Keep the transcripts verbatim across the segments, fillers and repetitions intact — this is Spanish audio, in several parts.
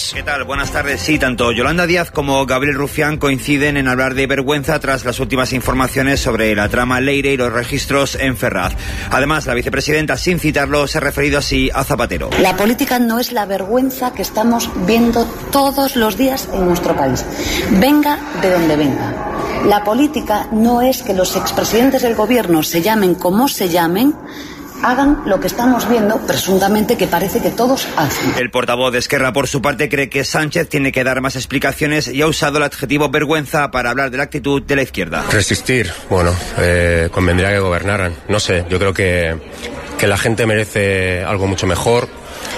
buenas. ¿Qué tal? Buenas tardes. Sí, tanto Yolanda Díaz como Gabriel Rufián coinciden en hablar de vergüenza tras las últimas informaciones sobre la trama Leire y los registros en Ferraz. Además, la vicepresidenta, sin citarlo, se ha referido así a Zapatero. La política no es la vergüenza que estamos viendo todos los días en nuestro país. Venga de donde venga. La política no es que los expresidentes del gobierno se llamen como se llamen, hagan lo que estamos viendo, presuntamente, que parece que todos hacen. El portavoz de Esquerra, por su parte, cree que Sánchez tiene que dar más explicaciones y ha usado el adjetivo vergüenza para hablar de la actitud de la izquierda. Resistir, bueno, eh, convendría que gobernaran. No sé, yo creo que, que la gente merece algo mucho mejor.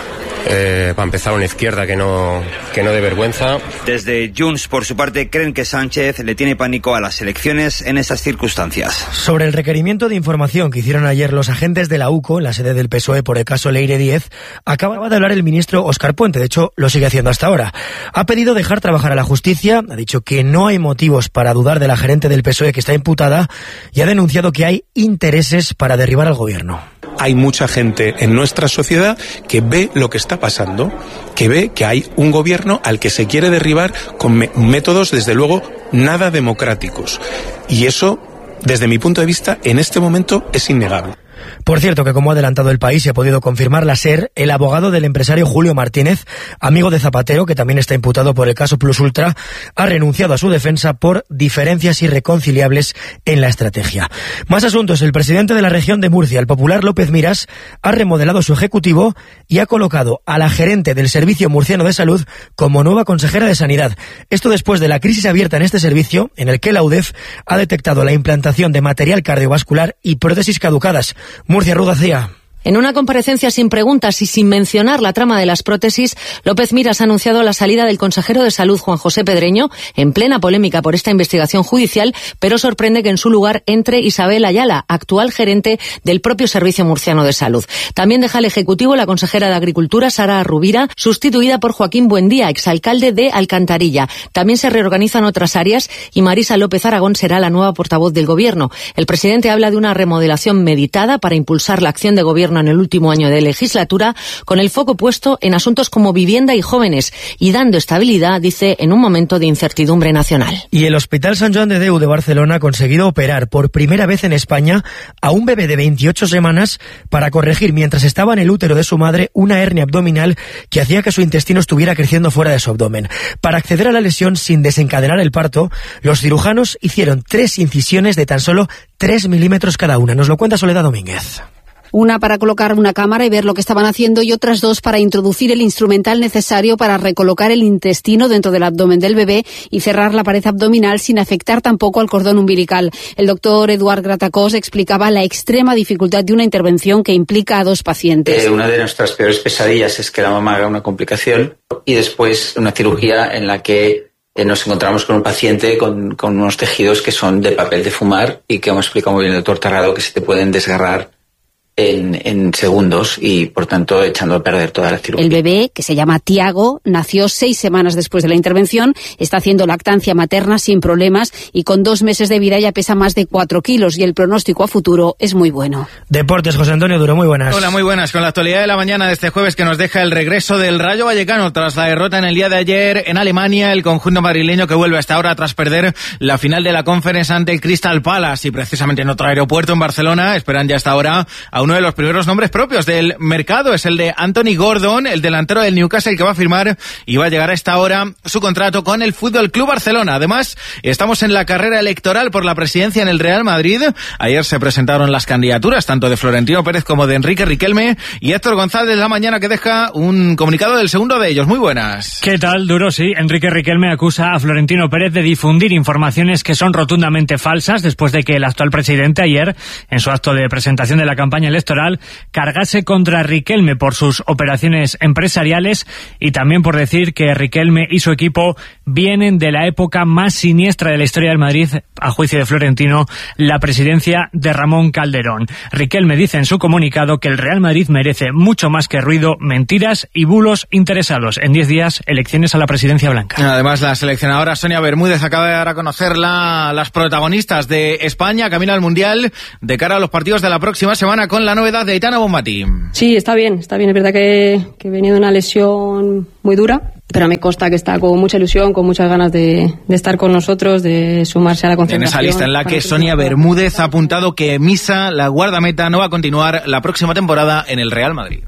Eh, para empezar, una izquierda que no, que no dé vergüenza. Desde Junts, por su parte, creen que Sánchez le tiene pánico a las elecciones en estas circunstancias. Sobre el requerimiento de información que hicieron ayer los agentes de la U C O en la sede del P S O E por el caso Leire Díez, acababa de hablar el ministro Óscar Puente. De hecho, lo sigue haciendo hasta ahora. Ha pedido dejar trabajar a la justicia, ha dicho que no hay motivos para dudar de la gerente del P S O E que está imputada y ha denunciado que hay intereses para derribar al gobierno. Hay mucha gente en nuestra sociedad que ve lo que está pasando, que ve que hay un gobierno al que se quiere derribar con me- métodos, desde luego, nada democráticos. Y eso, desde mi punto de vista, en este momento es innegable. Por cierto, que como ha adelantado El País y ha podido confirmar la SER, el abogado del empresario Julio Martínez, amigo de Zapatero, que también está imputado por el caso Plus Ultra, ha renunciado a su defensa por diferencias irreconciliables en la estrategia. Más asuntos. El presidente de la región de Murcia, el popular López Miras, ha remodelado su ejecutivo y ha colocado a la gerente del Servicio Murciano de Salud como nueva consejera de Sanidad. Esto después de la crisis abierta en este servicio, en el que la U D E F ha detectado la implantación de material cardiovascular y prótesis caducadas. Murcia, Rudacía. En una comparecencia sin preguntas y sin mencionar la trama de las prótesis, López Miras ha anunciado la salida del consejero de Salud, Juan José Pedreño, en plena polémica por esta investigación judicial, pero sorprende que en su lugar entre Isabel Ayala, actual gerente del propio Servicio Murciano de Salud. También deja el Ejecutivo la consejera de Agricultura, Sara Rubira, sustituida por Joaquín Buendía, exalcalde de Alcantarilla. También se reorganizan otras áreas y Marisa López Aragón será la nueva portavoz del Gobierno. El presidente habla de una remodelación meditada para impulsar la acción de gobierno en el último año de legislatura, con el foco puesto en asuntos como vivienda y jóvenes, y dando estabilidad, dice, en un momento de incertidumbre nacional. Y el Hospital Sant Joan de Déu de Barcelona ha conseguido operar por primera vez en España a un bebé de veintiocho semanas para corregir, mientras estaba en el útero de su madre, una hernia abdominal que hacía que su intestino estuviera creciendo fuera de su abdomen. Para acceder a la lesión sin desencadenar el parto, los cirujanos hicieron tres incisiones de tan solo tres milímetros cada una. Nos lo cuenta Soledad Domínguez. Una para colocar una cámara y ver lo que estaban haciendo, y otras dos para introducir el instrumental necesario para recolocar el intestino dentro del abdomen del bebé y cerrar la pared abdominal sin afectar tampoco al cordón umbilical. El doctor Eduard Gratacós explicaba la extrema dificultad de una intervención que implica a dos pacientes. Eh, una de nuestras peores pesadillas es que la mamá haga una complicación y después una cirugía en la que eh, nos encontramos con un paciente con, con unos tejidos que son de papel de fumar y que, como explica muy bien el doctor Tarrado, que se te pueden desgarrar En, en segundos y, por tanto, echando a perder toda la cirugía. El bebé, que se llama Tiago, nació seis semanas después de la intervención, está haciendo lactancia materna sin problemas y con dos meses de vida ya pesa más de cuatro kilos y el pronóstico a futuro es muy bueno. Deportes, José Antonio Duro, muy buenas. Hola, muy buenas. Con la actualidad de la mañana de este jueves que nos deja el regreso del Rayo Vallecano tras la derrota en el día de ayer en Alemania, el conjunto madrileño que vuelve hasta ahora tras perder la final de la Conference ante el Crystal Palace, y precisamente en otro aeropuerto en Barcelona esperan ya hasta ahora a uno de los primeros nombres propios del mercado. Es el de Anthony Gordon, el delantero del Newcastle, que va a firmar y va a llegar a esta hora su contrato con el Fútbol Club Barcelona. Además, estamos en la carrera electoral por la presidencia en el Real Madrid. Ayer se presentaron las candidaturas tanto de Florentino Pérez como de Enrique Riquelme, y Héctor González la mañana que deja un comunicado del segundo de ellos. Muy buenas. ¿Qué tal, Duro? Sí, Enrique Riquelme acusa a Florentino Pérez de difundir informaciones que son rotundamente falsas después de que el actual presidente ayer, en su acto de presentación de la campaña electoral, cargase contra Riquelme por sus operaciones empresariales y también por decir que Riquelme y su equipo vienen de la época más siniestra de la historia del Madrid, a juicio de Florentino, la presidencia de Ramón Calderón. Riquelme dice en su comunicado que el Real Madrid merece mucho más que ruido, mentiras y bulos interesados. En diez días, elecciones a la presidencia blanca. Además, la seleccionadora Sonia Bermúdez acaba de dar a conocer la, las protagonistas de España camino al Mundial de cara a los partidos de la próxima semana, con la novedad de Aitana Bonmatí. Sí, está bien, está bien. Es verdad que, que venía de una lesión muy dura, pero me consta que está con mucha ilusión, con muchas ganas de, de estar con nosotros, de sumarse a la concentración. En esa lista en la que Sonia Bermúdez ha apuntado que Misa, la guardameta, no va a continuar la próxima temporada en el Real Madrid.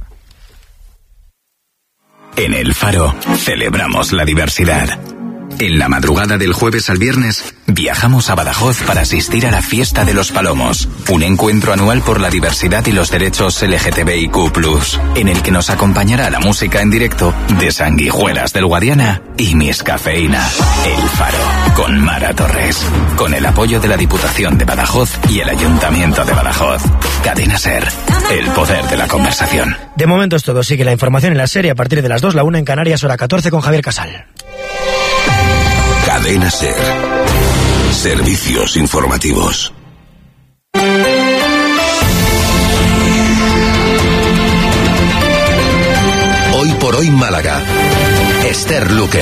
En El Faro celebramos la diversidad. En la madrugada del jueves al viernes, viajamos a Badajoz para asistir a la Fiesta de los Palomos, un encuentro anual por la diversidad y los derechos L G T B I Q plus, en el que nos acompañará la música en directo de Sanguijuelas del Guadiana y Miss Cafeína. El Faro, con Mara Torres, con el apoyo de la Diputación de Badajoz y el Ayuntamiento de Badajoz. Cadena SER, el poder de la conversación. De momento es todo, sigue la información en la serie a partir de las dos, la una en Canarias, hora catorce con Javier Casal. Cadena SER. Servicios informativos. Hoy por hoy Málaga. Esther Luque.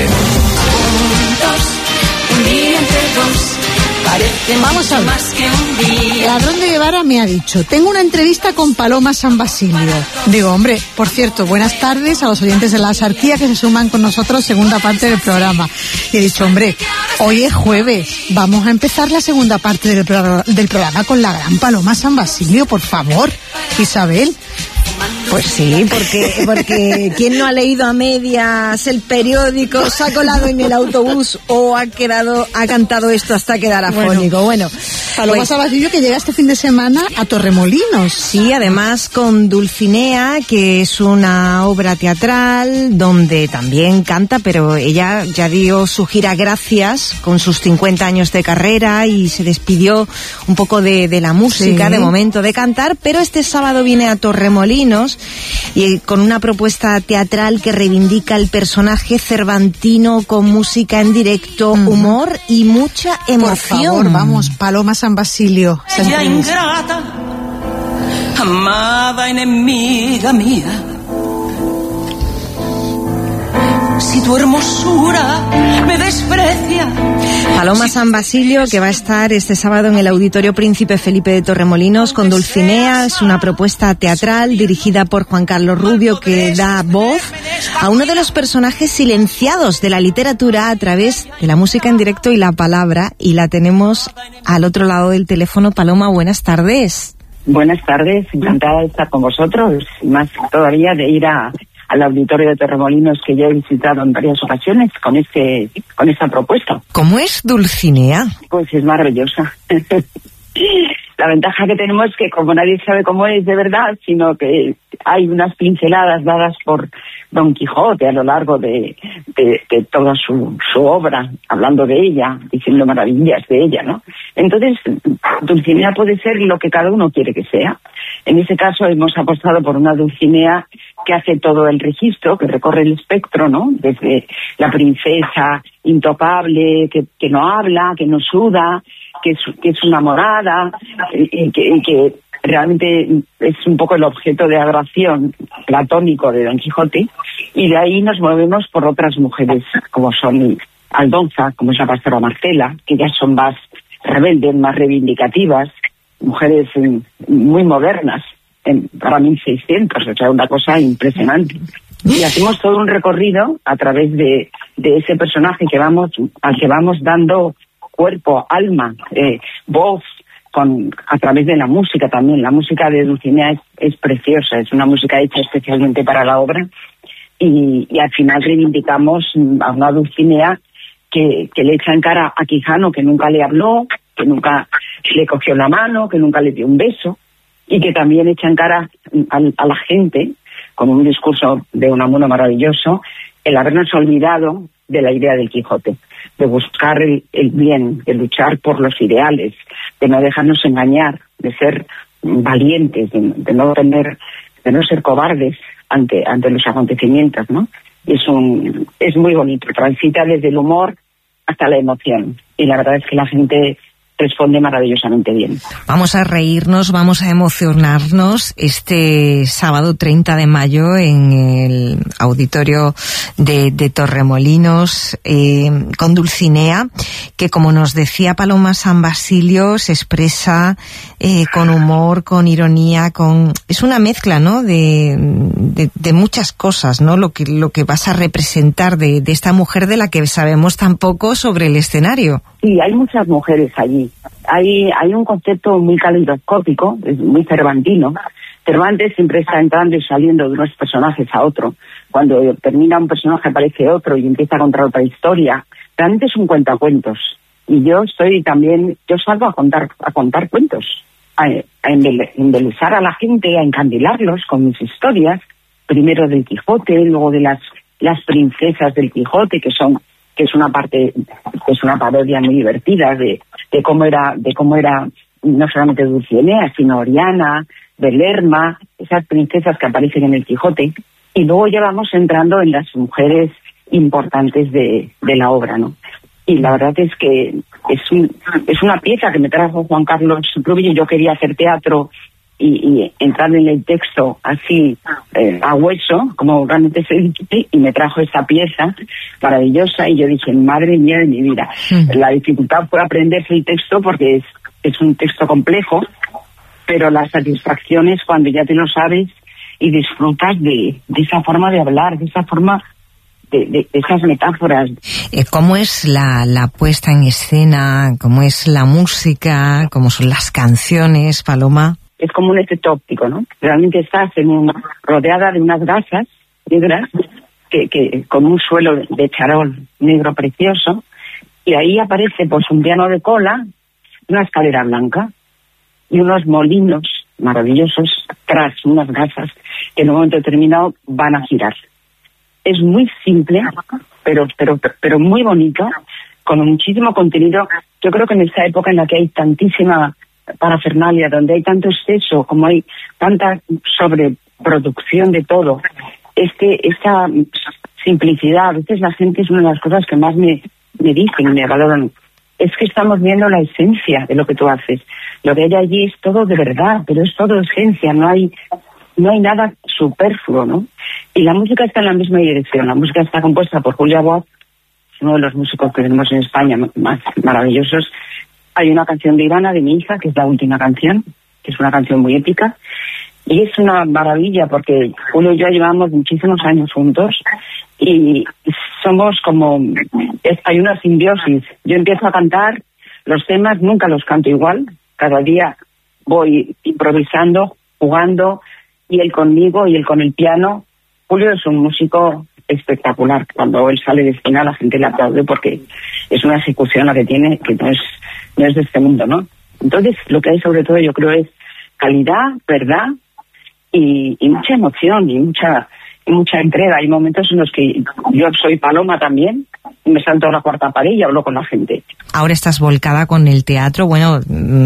Un día entre dos. Vamos a ver. Ladrón de Guevara me ha dicho, tengo una entrevista con Paloma San Basilio. Digo, hombre, por cierto, buenas tardes a los oyentes de la Axarquía que se suman con nosotros, segunda parte del programa. Y he dicho, hombre, hoy es jueves, vamos a empezar la segunda parte del, pro- del programa con la gran Paloma San Basilio, por favor, Isabel. Pues sí, porque porque ¿quién no ha leído a medias el periódico, se ha colado en el autobús o ha quedado ha cantado esto hasta quedar afónico? Bueno, Paloma pues, San Basilio, que llega este fin de semana a Torremolinos. Sí, además con Dulcinea, que es una obra teatral donde también canta, pero ella ya dio su gira gracias con sus cincuenta años de carrera y se despidió un poco de, de la música, sí, de momento de cantar, pero este sábado viene a Torremolinos y con una propuesta teatral que reivindica el personaje cervantino con música en directo, mm. humor y mucha emoción. Por favor, vamos, Paloma San Basilio. Ella ingrata, amada enemiga mía. Si tu hermosura me desprecia. Paloma San Basilio, que va a estar este sábado en el Auditorio Príncipe Felipe de Torremolinos con Dulcinea. Es una propuesta teatral dirigida por Juan Carlos Rubio, que da voz a uno de los personajes silenciados de la literatura a través de la música en directo y la palabra. Y la tenemos al otro lado del teléfono. Paloma, buenas tardes. Buenas tardes, encantada de estar con vosotros. Más todavía de ir a... al Auditorio de Torremolinos, que ya he visitado en varias ocasiones con este con esta propuesta. ¿Cómo es Dulcinea? Pues es maravillosa. La ventaja que tenemos es que como nadie sabe cómo es de verdad, sino que hay unas pinceladas dadas por Don Quijote a lo largo de, de, de toda su, su obra, hablando de ella, diciendo maravillas de ella, ¿no? Entonces, Dulcinea puede ser lo que cada uno quiere que sea. En ese caso hemos apostado por una Dulcinea que hace todo el registro, que recorre el espectro, ¿no? Desde la princesa intocable, que, que no habla, que no suda, que es, que es una morada, y que, y que realmente es un poco el objeto de adoración platónico de Don Quijote, y de ahí nos movemos por otras mujeres, como son Aldonza, como es la pastora Marcela, que ya son más rebeldes, más reivindicativas, mujeres muy modernas, en, para mil seiscientos, o sea, una cosa impresionante. Y hacemos todo un recorrido a través de, de ese personaje que vamos, al que vamos dando cuerpo, alma, eh, voz, con, a través de la música también. La música de Dulcinea es, es preciosa, es una música hecha especialmente para la obra, y, y al final reivindicamos a una Dulcinea que, que le echa en cara a Quijano, que nunca le habló, que nunca le cogió la mano, que nunca le dio un beso, y que también echa en cara a, a la gente, con un discurso de Unamuno maravilloso, el habernos olvidado de la idea del Quijote, de buscar el, el bien, de luchar por los ideales, de no dejarnos engañar, de ser valientes, de, de no tener, de no ser cobardes ante ante los acontecimientos, ¿no? Es un es muy bonito, transita desde el humor hasta la emoción, y la verdad es que la gente responde maravillosamente bien. Vamos a reírnos, vamos a emocionarnos este sábado treinta de mayo en el auditorio de, de Torremolinos eh, con Dulcinea, que como nos decía Paloma San Basilio, se expresa eh, con humor, con ironía, con es una mezcla, ¿no?, de, de, de muchas cosas, ¿no?, lo que, lo que vas a representar de, de esta mujer de la que sabemos tan poco sobre el escenario. Sí, hay muchas mujeres allí. Hay, hay un concepto muy caleidoscópico, muy cervantino. Cervantes siempre está entrando y saliendo de unos personajes a otro. Cuando termina un personaje aparece otro y empieza a contar otra historia. Realmente es un cuentacuentos. Y yo estoy también, yo salgo a contar, a contar cuentos, a, a embelezar a la gente, a encandilarlos con mis historias. Primero del Quijote, luego de las, las princesas del Quijote, que son que es una parte, que es una parodia muy divertida de, de cómo era, de cómo era no solamente Dulcinea, sino Oriana, Belerma, esas princesas que aparecen en el Quijote. Y luego ya vamos entrando en las mujeres importantes de, de la obra, ¿no? Y la verdad es que es, un, es una pieza que me trajo Juan Carlos Rubio. Yo quería hacer teatro y, y entrar en el texto así eh, a hueso, como realmente se dice, y me trajo esta pieza maravillosa y yo dije, madre mía de mi vida. Mm. La dificultad fue aprenderse el texto porque es, es un texto complejo, pero la satisfacción es cuando ya te lo sabes y disfrutas de, de esa forma de hablar, de esa forma de, de, de esas metáforas. ¿Cómo es la, la puesta en escena? ¿Cómo es la música? ¿Cómo son las canciones, Paloma? Es como un efecto óptico, ¿no? Realmente estás en una, rodeada de unas gasas negras que, que con un suelo de charol negro precioso, y ahí aparece pues un piano de cola, una escalera blanca y unos molinos maravillosos tras unas gasas que en un momento determinado van a girar. Es muy simple, pero pero pero muy bonito, con muchísimo contenido. Yo creo que en esta época en la que hay tantísima parafernalia, donde hay tanto exceso, como hay tanta sobreproducción de todo, este esta simplicidad, a veces la gente es una de las cosas que más me, me dicen y me valoran, es que estamos viendo la esencia de lo que tú haces. Lo que hay allí es todo de verdad, pero es todo esencia, no hay no hay nada superfluo, ¿no? Y la música está en la misma dirección. La música está compuesta por Julia Boaz, uno de los músicos que tenemos en España más maravillosos. Hay una canción de Ivana, de mi hija, que es la última canción, que es una canción muy épica, y es una maravilla porque Julio y yo llevamos muchísimos años juntos y somos como, es, hay una simbiosis. Yo empiezo a cantar, los temas nunca los canto igual, cada día voy improvisando, jugando, y él conmigo y él con el piano. Julio es un músico espectacular. Cuando él sale de escena la gente le aplaude porque es una ejecución la que tiene que no es no es de este mundo, ¿no? Entonces lo que hay sobre todo yo creo es calidad, verdad y, y mucha emoción y mucha y mucha entrega. Hay momentos en los que yo soy Paloma también y me salto a la cuarta pared y hablo con la gente. Ahora estás volcada con el teatro, bueno,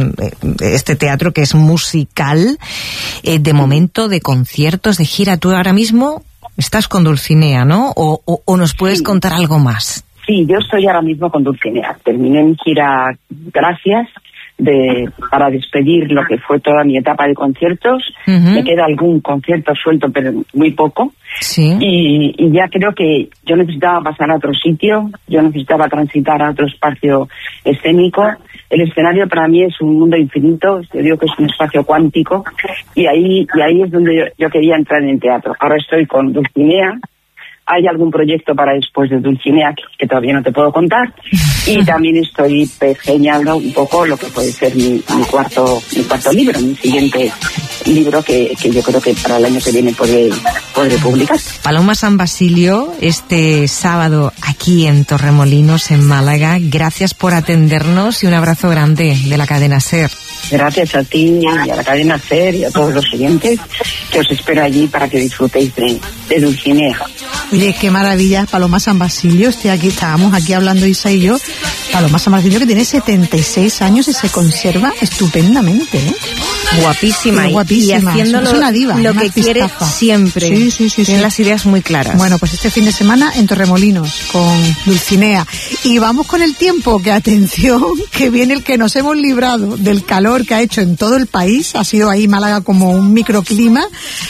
este teatro que es musical, eh, de momento, de conciertos, de gira. Tú ahora mismo estás con Dulcinea, ¿no? ¿O, o, o nos puedes sí. contar algo más? Sí, yo estoy ahora mismo con Dulcinea. Terminé mi gira Gracias de para despedir lo que fue toda mi etapa de conciertos. Uh-huh. Me queda algún concierto suelto, pero muy poco. Sí. Y, y ya creo que yo necesitaba pasar a otro sitio, yo necesitaba transitar a otro espacio escénico. El escenario para mí es un mundo infinito, yo digo que es un espacio cuántico, y ahí y ahí es donde yo, yo quería entrar en el teatro. Ahora estoy con Dulcinea. Hay algún proyecto para después de Dulcinea que, que todavía no te puedo contar, y también estoy pergeñando un poco lo que puede ser mi, mi cuarto mi cuarto libro, mi siguiente libro que, que yo creo que para el año que viene podré, podré publicar. Paloma San Basilio, este sábado aquí en Torremolinos, en Málaga. Gracias por atendernos y un abrazo grande de la cadena SER. Gracias a ti y a la cadena SER y a todos los siguientes, que os espero allí para que disfrutéis de, de Dulcinea. Oye, qué maravilla, Paloma San Basilio. Estoy aquí, estábamos aquí hablando Isa y yo, Paloma San Basilio, que tiene setenta y seis años y se conserva estupendamente, ¿eh? Guapísima, y, guapísima. y haciendo es lo, una diva, lo una que quiere siempre. Sí, sí, sí. Tiene sí. las ideas muy claras. Bueno, pues este fin de semana en Torremolinos con Dulcinea. Y vamos con el tiempo, que atención, que viene el que nos hemos librado del calor que ha hecho en todo el país. Ha sido ahí Málaga como un microclima.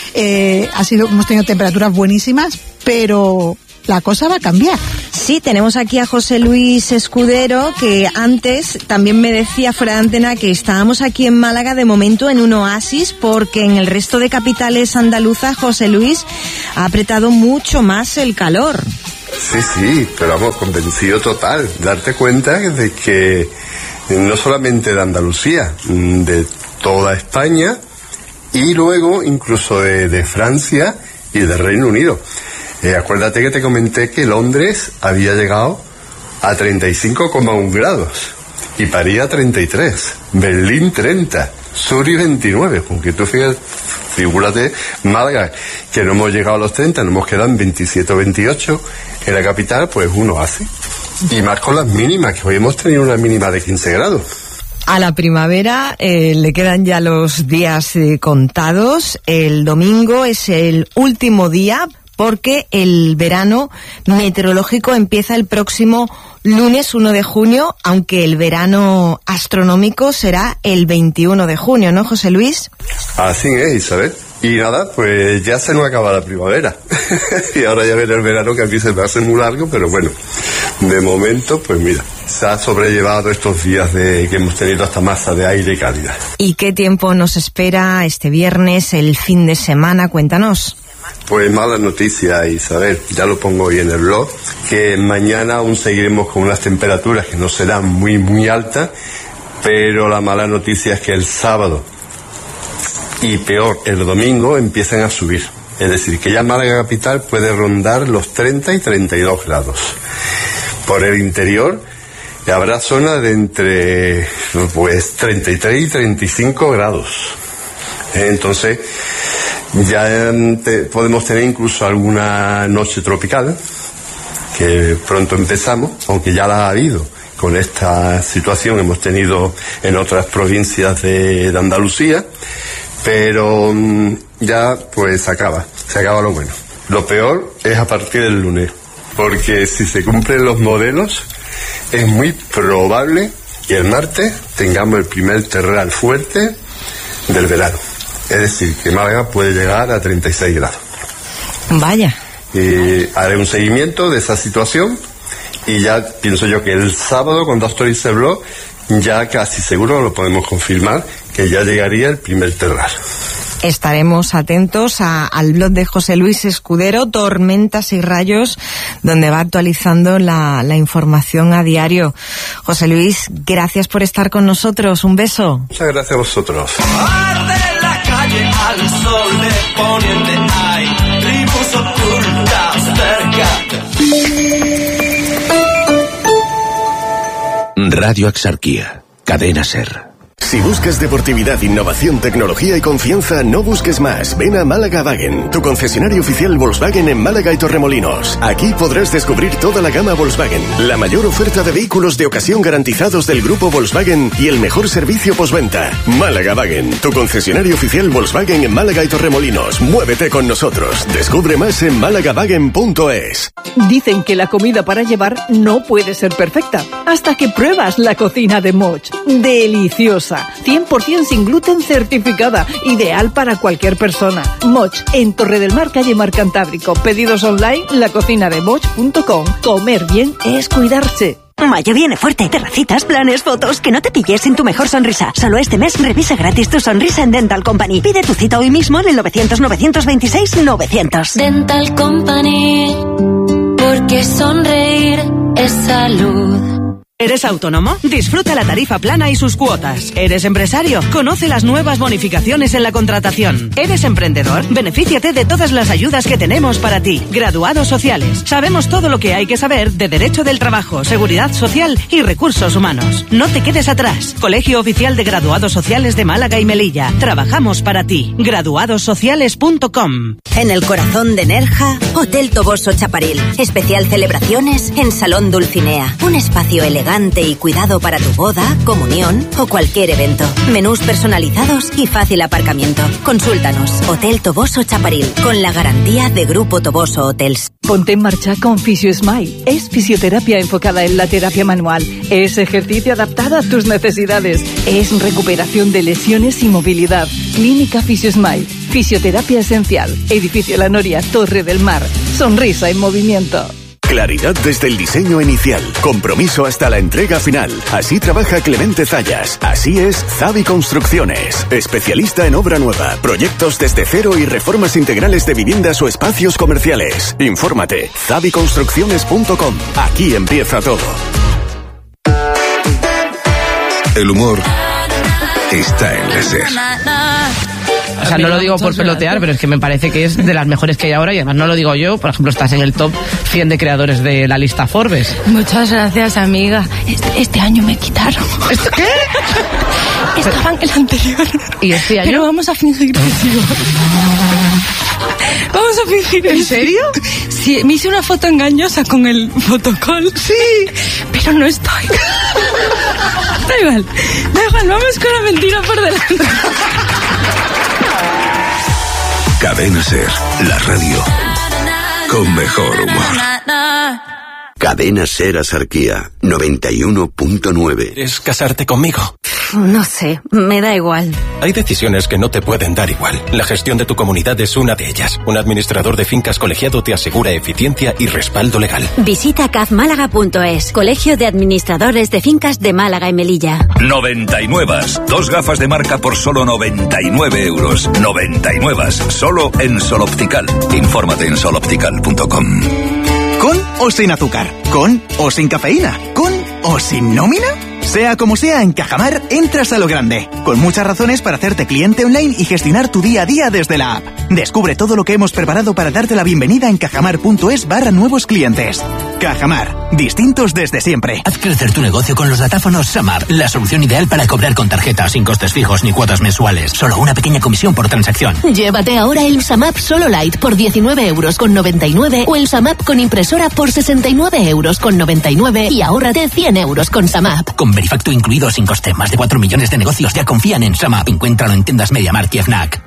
Eh, ha sido, hemos tenido temperaturas buenísimas, pero la cosa va a cambiar. Sí, tenemos aquí a José Luis Escudero, que antes también me decía fuera de antena que estábamos aquí en Málaga de momento en un oasis, porque en el resto de capitales andaluzas, José Luis, ha apretado mucho más el calor. Sí, sí, pero vamos, convencido total. Darte cuenta de que no solamente de Andalucía, de toda España y luego incluso de, de Francia y del Reino Unido. Eh, acuérdate que te comenté que Londres había llegado a treinta y cinco coma uno grados y París a treinta y tres, Berlín treinta, Zurich veintinueve, aunque tú fíjate, figúrate, Málaga, que no hemos llegado a los treinta, nos hemos quedado en veintisiete o veintiocho, en la capital pues uno hace. Y más con las mínimas, que hoy hemos tenido una mínima de quince grados. A la primavera eh, le quedan ya los días eh, contados. El domingo es el último día, porque el verano meteorológico empieza el próximo lunes uno de junio, aunque el verano astronómico será el veintiuno de junio, ¿no, José Luis? Así es, Isabel. Y nada, pues ya se nos acaba la primavera. Y ahora ya viene el verano, que aquí se me hace muy largo, pero bueno, de momento, pues mira, se ha sobrellevado estos días de que hemos tenido esta masa de aire cálida. ¿Y qué tiempo nos espera este viernes, el fin de semana? Cuéntanos. Pues mala noticia, Isabel, ya lo pongo hoy en el blog, que mañana aún seguiremos con unas temperaturas que no serán muy, muy altas, pero la mala noticia es que el sábado y peor, el domingo empiezan a subir. Es decir, que ya Málaga capital puede rondar los treinta y treinta y dos grados. Por el interior habrá zonas de entre pues treinta y tres y treinta y cinco grados. Entonces ya te, podemos tener incluso alguna noche tropical, que pronto empezamos, aunque ya la ha habido. Con esta situación hemos tenido en otras provincias de, de Andalucía, pero mmm, ya pues se acaba, se acaba lo bueno. Lo peor es a partir del lunes, porque si se cumplen los modelos, es muy probable que el martes tengamos el primer terral fuerte del verano. Es decir, que Málaga puede llegar a treinta y seis grados. Vaya. Y haré un seguimiento de esa situación y ya pienso yo que el sábado, cuando actualice el blog, ya casi seguro lo podemos confirmar, que ya llegaría el primer terral. Estaremos atentos a, al blog de José Luis Escudero, Tormentas y Rayos, donde va actualizando la, la información a diario. José Luis, gracias por estar con nosotros. Un beso. Muchas gracias a vosotros. Al sol de poniente hay tribus ocultas cerca. Radio Exarquía, Cadena SER. Si buscas deportividad, innovación, tecnología y confianza, no busques más. Ven a Málaga Wagen, tu concesionario oficial Volkswagen en Málaga y Torremolinos. Aquí podrás descubrir toda la gama Volkswagen, la mayor oferta de vehículos de ocasión garantizados del grupo Volkswagen y el mejor servicio postventa. Málaga Wagen, tu concesionario oficial Volkswagen en Málaga y Torremolinos. Muévete con nosotros. Descubre más en málaga wagen punto es. Dicen que la comida para llevar no puede ser perfecta hasta que pruebas la cocina de Moch. Deliciosa. cien por ciento sin gluten certificada, ideal para cualquier persona. Moch, en Torre del Mar, calle Mar Cantábrico. Pedidos online, la cocina de moch punto com. Comer bien es cuidarse. Mayo viene fuerte. Terracitas, planes, fotos, que no te pilles sin tu mejor sonrisa. Solo este mes revisa gratis tu sonrisa en Dental Company. Pide tu cita hoy mismo en el novecientos novecientos veintiséis novecientos. Dental Company, porque sonreír es salud. ¿Eres autónomo? Disfruta la tarifa plana y sus cuotas. ¿Eres empresario? Conoce las nuevas bonificaciones en la contratación. ¿Eres emprendedor? Benefíciate de todas las ayudas que tenemos para ti. Graduados sociales. Sabemos todo lo que hay que saber de Derecho del Trabajo, Seguridad Social y Recursos Humanos. No te quedes atrás. Colegio Oficial de Graduados Sociales de Málaga y Melilla. Trabajamos para ti. graduados sociales punto com. En el corazón de Nerja, Hotel Toboso Chaparil. Especial celebraciones en Salón Dulcinea. Un espacio elegante elegante y cuidado para tu boda, comunión o cualquier evento. Menús personalizados y fácil aparcamiento. Consúltanos. Hotel Toboso Chaparil, con la garantía de Grupo Toboso Hotels. Ponte en marcha con FisioSmile. Es fisioterapia enfocada en la terapia manual. Es ejercicio adaptado a tus necesidades. Es recuperación de lesiones y movilidad. Clínica FisioSmile. Fisioterapia esencial. Edificio La Noria, Torre del Mar. Sonrisa en movimiento. Claridad desde el diseño inicial, compromiso hasta la entrega final. Así trabaja Clemente Zayas. Así es Zavi Construcciones. Especialista en obra nueva, proyectos desde cero y reformas integrales de viviendas o espacios comerciales. Infórmate, zavi construcciones punto com. Aquí empieza todo. El humor está en la SER. O sea, no lo digo por pelotear, pero es que me parece que es de las mejores que hay ahora y además no lo digo yo. Por ejemplo, estás en el top cien de creadores de la lista Forbes. Muchas gracias, amiga. Este, este año me quitaron. ¿Esto qué? Estaba en el anterior. ¿Y este año? Pero vamos a fingir que sí. Vamos a fingir. ¿En serio? Sí, me hice una foto engañosa con el fotocall. Sí. Pero no estoy. Da igual. Da igual, vamos con la mentira por delante. Cadena SER, la radio con mejor humor. Cadena SER Asarquía, noventa y uno punto nueve. ¿Quieres casarte conmigo? No sé, me da igual. Hay decisiones que no te pueden dar igual. La gestión de tu comunidad es una de ellas. Un administrador de fincas colegiado te asegura eficiencia y respaldo legal. Visita caz málaga punto es, Colegio de Administradores de Fincas de Málaga y Melilla. noventa y nueve. Dos gafas de marca por solo noventa y nueve euros. noventa y nueve. Solo en Sol Optical. Infórmate en sol optical punto com. ¿Con o sin azúcar? ¿Con o sin cafeína? ¿Con o sin nómina? Sea como sea, en Cajamar entras a lo grande, con muchas razones para hacerte cliente online y gestionar tu día a día desde la app. Descubre todo lo que hemos preparado para darte la bienvenida en cajamar punto es barra nuevos clientes. Cajamar, distintos desde siempre. Haz crecer tu negocio con los datáfonos Samap, la solución ideal para cobrar con tarjeta, sin costes fijos ni cuotas mensuales. Solo una pequeña comisión por transacción. Llévate ahora el Samap Solo Light por diecinueve euros con noventa y nueve o el Samap con impresora por sesenta y nueve euros con noventa y nueve y ahórrate cien euros con Samap. Con Verifacto incluido sin coste, más de cuatro millones de negocios ya confían en Samap. Encuéntralo en tiendas MediaMarkt y FNAC.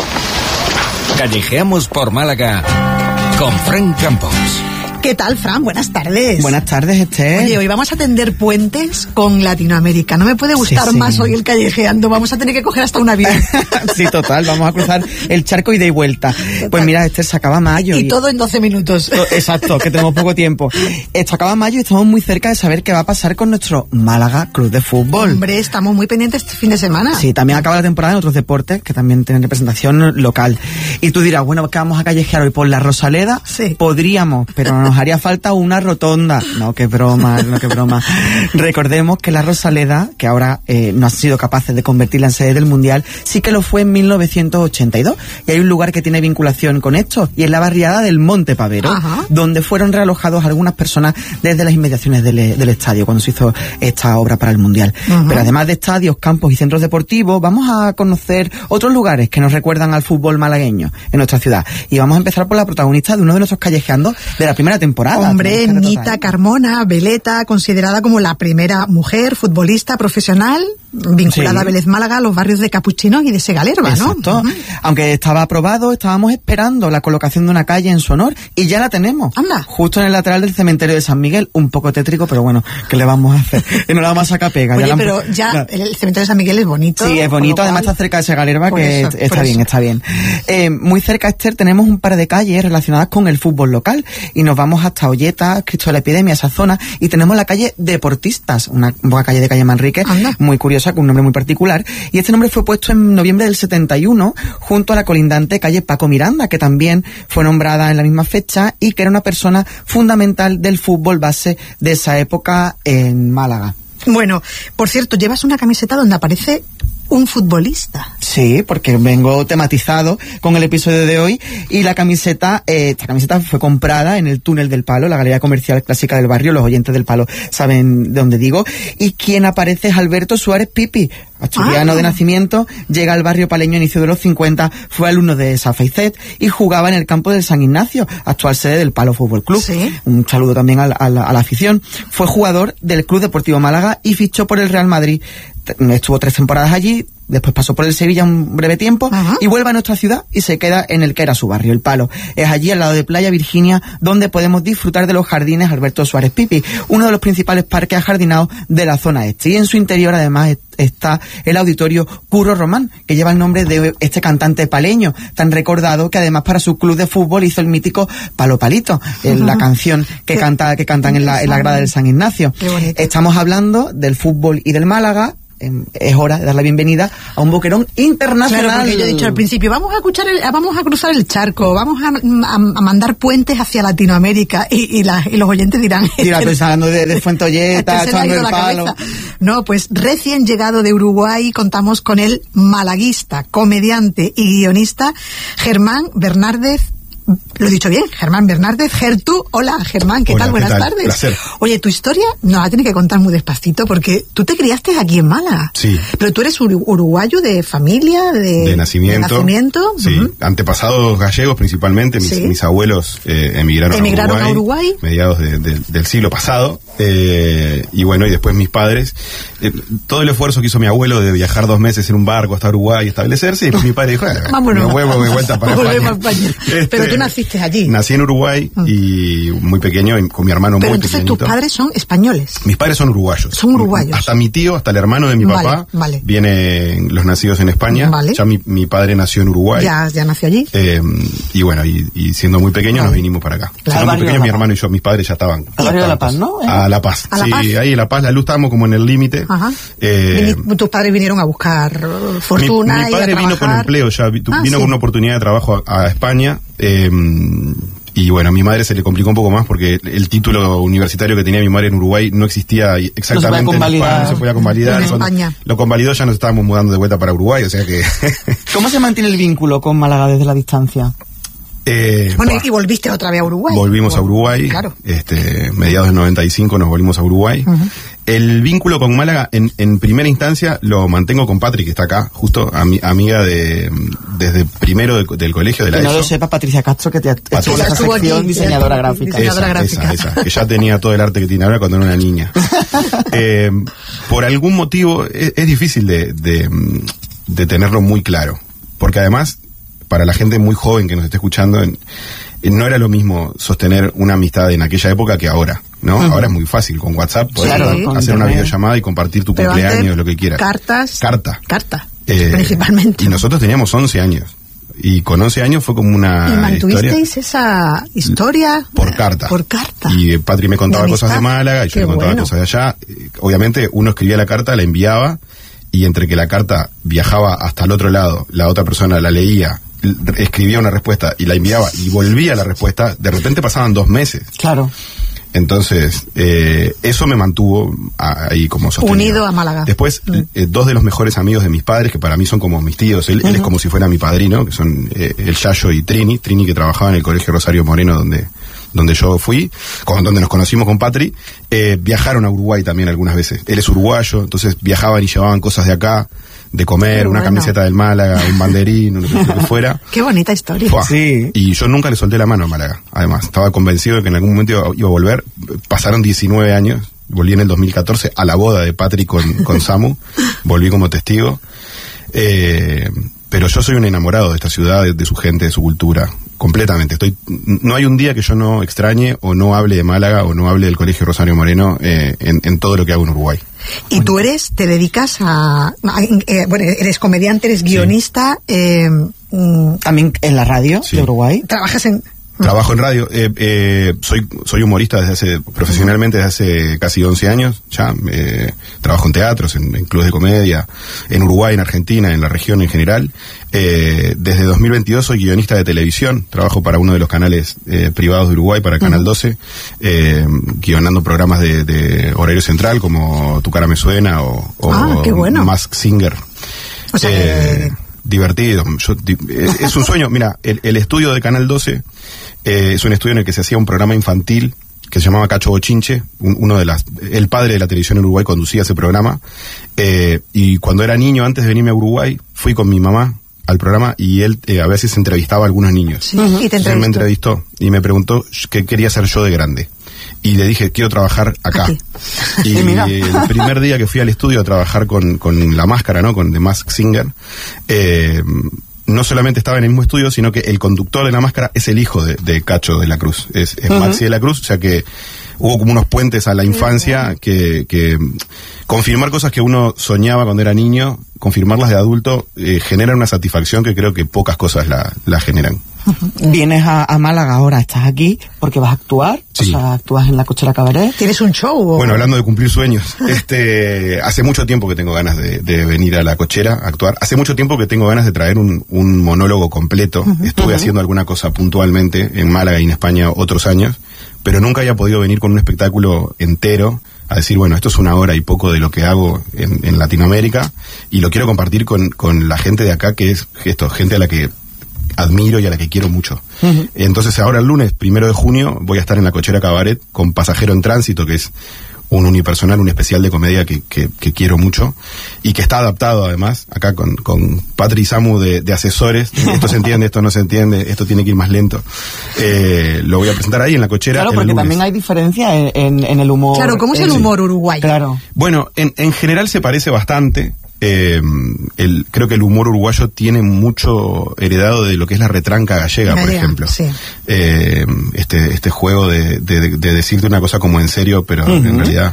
Callejeamos por Málaga con Fran Campos. ¿Qué tal, Fran? Buenas tardes. Buenas tardes, Esther. Oye, hoy vamos a tender puentes con Latinoamérica. No me puede gustar sí, sí. más hoy el callejeando. Vamos a tener que coger hasta un avión. Sí, total. Vamos a cruzar el charco ida y vuelta. Total. Pues mira, Esther, se acaba mayo. Y, y todo en doce minutos. Exacto, que tenemos poco tiempo. Esto acaba mayo y estamos muy cerca de saber qué va a pasar con nuestro Málaga Club de Fútbol. Hombre, estamos muy pendientes este fin de semana. Sí, también acaba la temporada en otros deportes que también tienen representación local. Y tú dirás, bueno, ¿qué vamos a callejear hoy por la Rosaleda? Sí. Podríamos, pero nos haría falta una rotonda. No, qué broma, no, qué broma. Recordemos que la Rosaleda, que ahora eh, no han sido capaces de convertirla en sede del Mundial, sí que lo fue en mil novecientos ochenta y dos. Y hay un lugar que tiene vinculación con esto, y es la barriada del Monte Pavero, Ajá. donde fueron realojados algunas personas desde las inmediaciones del, del estadio, cuando se hizo esta obra para el Mundial. Ajá. Pero además de estadios, campos y centros deportivos, vamos a conocer otros lugares que nos recuerdan al fútbol malagueño en nuestra ciudad. Y vamos a empezar por la protagonista de uno de nuestros callejeando de la primera temporada. Hombre, Nita Carmona Veleta, considerada como la primera mujer futbolista profesional vinculada sí. a Vélez Málaga, a los barrios de Capuchinos y de Segalerba, ¿no? Exacto. Uh-huh. Aunque estaba aprobado, estábamos esperando la colocación de una calle en su honor y ya la tenemos. Anda. Justo en el lateral del cementerio de San Miguel, un poco tétrico, pero bueno, ¿qué le vamos a hacer? Y no le vamos a sacar pega. Oye, ya pero han... ya claro. el cementerio de San Miguel es bonito. Sí, es bonito, además cual... está cerca de Segalerba, que eso, está bien, eso. está bien. Eh, muy cerca, Esther, tenemos un par de calles relacionadas con el fútbol local y nos vamos hasta Olleta, Cristo de la Epidemia, esa zona, y tenemos la calle Deportistas, una, una calle de calle Manrique, Anda. muy curiosa, con un nombre muy particular. Y este nombre fue puesto en noviembre del setenta y uno junto a la colindante calle Paco Miranda, que también fue nombrada en la misma fecha y que era una persona fundamental del fútbol base de esa época en Málaga. Bueno, por cierto, llevas una camiseta donde aparece un futbolista. Sí, porque vengo tematizado con el episodio de hoy y la camiseta, eh, esta camiseta fue comprada en el Túnel del Palo, la galería comercial clásica del barrio. Los oyentes del Palo saben de dónde digo. Y quien aparece es Alberto Suárez Pipi. asturiano Ah. de nacimiento, llega al barrio paleño a inicio de los cincuenta, fue alumno de Safaicet y jugaba en el campo del San Ignacio, actual sede del Palo Fútbol Club. Sí. Un saludo también a la, a la- a la afición. Fue jugador del Club Deportivo Málaga y fichó por el Real Madrid. T- Estuvo tres temporadas allí, después pasó por el Sevilla un breve tiempo y vuelve a nuestra ciudad y se queda en el que era su barrio, el Palo. Es allí al lado de Playa Virginia donde podemos disfrutar de los jardines Alberto Suárez Pipi, uno de los principales parques ajardinados de la zona este. Y en su interior además est- está el auditorio Curro Román, que lleva el nombre de este cantante paleño, tan recordado que además para su club de fútbol hizo el mítico Palo Palito, eh, la canción que canta que cantan en la, en la grada del San Ignacio. Estamos hablando del fútbol y del Málaga. em, Es hora de dar la bienvenida a un boquerón internacional. Claro, porque yo he dicho al principio, vamos a escuchar el- vamos a cruzar el charco, vamos a, a- a mandar puentes hacia Latinoamérica y, y, la- y los oyentes dirán... Mira, estoy hablando de, de Fuentolleta, Este se le ha echando ido el la palo. cabeza. No, pues recién llegado de Uruguay contamos con el malaguista, comediante y guionista Germán Bernárdez. Lo he dicho bien, Germán Bernárdez, Gertu. Hola, Germán, ¿qué Hola, tal? ¿qué Buenas tal? tardes. Placer. Oye, tu historia nos la tienes que contar muy despacito porque tú te criaste aquí en Málaga. Sí, Pero tú eres uru- uruguayo de familia, de, de nacimiento. de nacimiento. Sí, Ujú. antepasados gallegos principalmente. Mis, Sí. mis abuelos eh, emigraron, Emigraron a a Uruguay, Uruguay. mediados de- de- del siglo pasado. Eh, y bueno, y después mis padres. Eh, todo el esfuerzo que hizo mi abuelo de viajar dos meses en un barco hasta Uruguay y establecerse, y después mi padre dijo, "Ah, Vámonos. me huevo de vuelta para Volvemos España". a España. Este, Pero tú naciste allí. Nací en Uruguay y muy pequeño, y con mi hermano Pero muy entonces pequeñito. tus padres son españoles. Mis padres son uruguayos. Son uruguayos. Hasta mi tío, hasta el hermano de mi Vale, papá, vale. vienen los nacidos en España. Vale. Ya mi, mi padre nació en Uruguay. Ya, ya nació allí. Eh, y bueno, y, y siendo muy pequeños nos vinimos para acá. Claro. Siendo Al muy barrio de pequeños, La mi Paz. hermano y yo, mis padres ya estaban. Al barrio de La Paz, ¿no? ¿Eh? A La Paz. ¿A La sí, Paz? ahí en La Paz, la luz estábamos como en el límite. Ajá. Eh, Vini- tus padres vinieron a buscar uh, mi, fortuna mi y a padre vino con trabajar. empleo, ya vi- tu- Ah, vino sí. con una oportunidad de trabajo a, a España. eh, y bueno, a mi madre se le complicó un poco más porque el, el título universitario que tenía mi madre en Uruguay no existía exactamente en convalidar. España, no se podía convalidar. En Cuando España. lo convalidó, ya nos estábamos mudando de vuelta para Uruguay, o sea que... ¿Cómo se mantiene el vínculo con Málaga desde la distancia? eh, Bueno, y volviste otra vez a Uruguay. Volvimos a Uruguay, Claro. este, mediados del noventa y cinco nos volvimos a Uruguay. Ujú. El vínculo con Málaga, en, en primera instancia, lo mantengo con Patri, que está acá, justo, ami- amiga de desde primero de- del colegio de la Que no ESO. lo sepa Patricia Castro, que te estuvo en Patricia. esa Estuvo sección, aquí, diseñadora sí, gráfica. diseñadora Esa, gráfica. esa, esa, que ya tenía todo el arte que tiene ahora cuando era una niña. Eh, por algún motivo, es, es difícil de, de, mm, de tenerlo muy claro, porque además, para la gente muy joven que nos esté escuchando, en- en- no era lo mismo sostener una amistad en aquella época que ahora, ¿no? Ujú. Ahora es muy fácil, con WhatsApp podés Claro, hacer con una internet. videollamada y compartir tu Pero cumpleaños, antes, lo que quieras. Cartas. Carta. Carta. Eh, principalmente. Y nosotros teníamos once años. Y con once años fue como una ¿Y historia mantuvisteis esa historia? por carta. Por carta. Y eh, Patri me contaba De cosas de amistad. Málaga y yo Qué le contaba bueno. cosas de allá. Eh, Obviamente uno escribía la carta, la enviaba, y entre que la carta viajaba hasta el otro lado, la otra persona la leía, l- escribía una respuesta y la enviaba y volvía la respuesta, de repente pasaban dos meses. Claro. Entonces, eh, eso me mantuvo a- ahí como sostenido. Unido a Málaga. Después, eh, dos de los mejores amigos de mis padres, que para mí son como mis tíos, él, él es como si fuera mi padrino, que son eh, el Yayo y Trini, Trini que trabajaba en el Colegio Rosario Moreno, donde donde yo fui, con, donde nos conocimos con Patri, eh, viajaron a Uruguay también algunas veces. Él es uruguayo, entonces viajaban y llevaban cosas de acá, de comer, Qué una bueno. camiseta del Málaga, un banderín, lo que, lo que fuera. Qué bonita historia. Fua. Y yo nunca le solté la mano a Málaga, además. Estaba convencido de que en algún momento iba, iba a volver. Pasaron diecinueve años, volví en el dos mil catorce a la boda de Patrick con, con Samu, volví como testigo. Eh, pero yo soy un enamorado de esta ciudad, de, de su gente, de su cultura, completamente. Estoy, no hay un día que yo no extrañe o no hable de Málaga o no hable del Colegio Rosario Moreno eh, en, en todo lo que hago en Uruguay. Y tú eres, te dedicas a, a- eh, bueno, eres comediante, eres guionista, eh, mm, También en la radio Sí. de Uruguay. trabajas en... Trabajo en radio, eh, eh, soy soy humorista desde hace, profesionalmente desde hace casi once años ya, eh, trabajo en teatros, en, en clubes de comedia, en Uruguay, en Argentina, en la región en general. Eh, desde dos mil veintidós soy guionista de televisión, trabajo para uno de los canales eh, privados de Uruguay, para Canal doce, eh, guionando programas de, de horario central como Tu cara me suena o, o Ah, qué bueno. Mask Singer. O sea Eh, divertido. Yo, di- es, es un sueño. Mira, el, el estudio de Canal doce eh, es un estudio en el que se hacía un programa infantil que se llamaba Cacho Bochinche, un, uno de las, el padre de la televisión en Uruguay conducía ese programa, eh, y cuando era niño, antes de venirme a Uruguay, fui con mi mamá al programa y él eh, a veces entrevistaba a algunos niños. Sí, uh-huh. Y te Entonces él me entrevistó y me preguntó qué quería hacer yo de grande. Y le dije, quiero trabajar acá. Aquí. Y el primer día que fui al estudio a trabajar con, con La Máscara, ¿no? Con The Masked Singer, eh, no solamente estaba en el mismo estudio, sino que el conductor de La Máscara es el hijo de, de Cacho de la Cruz. Es, es uh-huh. Maxi de la Cruz, o sea que hubo como unos puentes a la infancia que, que confirmar cosas que uno soñaba cuando era niño, confirmarlas de adulto, eh, genera una satisfacción que creo que pocas cosas la, la generan. Vienes a, a Málaga ahora, estás aquí porque vas a actuar, sí. O sea, actúas en la Cochera Cabaret. ¿Tienes un show? O... Bueno, hablando de cumplir sueños, este, hace mucho tiempo que tengo ganas de, de venir a la Cochera a actuar, hace mucho tiempo que tengo ganas de traer un, un monólogo completo, uh-huh. Estuve uh-huh. haciendo alguna cosa puntualmente en Málaga y en España otros años, pero nunca había podido venir con un espectáculo entero a decir, bueno, esto es una hora y poco de lo que hago en, en Latinoamérica y lo quiero compartir con, con la gente de acá, que es esto, gente a la que admiro y a la que quiero mucho. Uh-huh. Entonces ahora el lunes, primero de junio, voy a estar en la Cochera Cabaret con Pasajero en Tránsito, que es un unipersonal, un especial de comedia que, que, que quiero mucho y que está adaptado además, acá con, con Patri y Samu de, de asesores, esto se entiende, esto no se entiende, esto tiene que ir más lento. Eh, lo voy a presentar ahí en la Cochera. Claro, porque también hay diferencia en, en, en el humor. Claro, ¿cómo es el humor uruguayo? Claro. Bueno, en, en general se parece bastante. Eh, el, creo que el humor uruguayo tiene mucho heredado de lo que es la retranca gallega, gallega por ejemplo. Sí. Eh, este, este juego de, de, de decirte una cosa como en serio, pero uh-huh. en realidad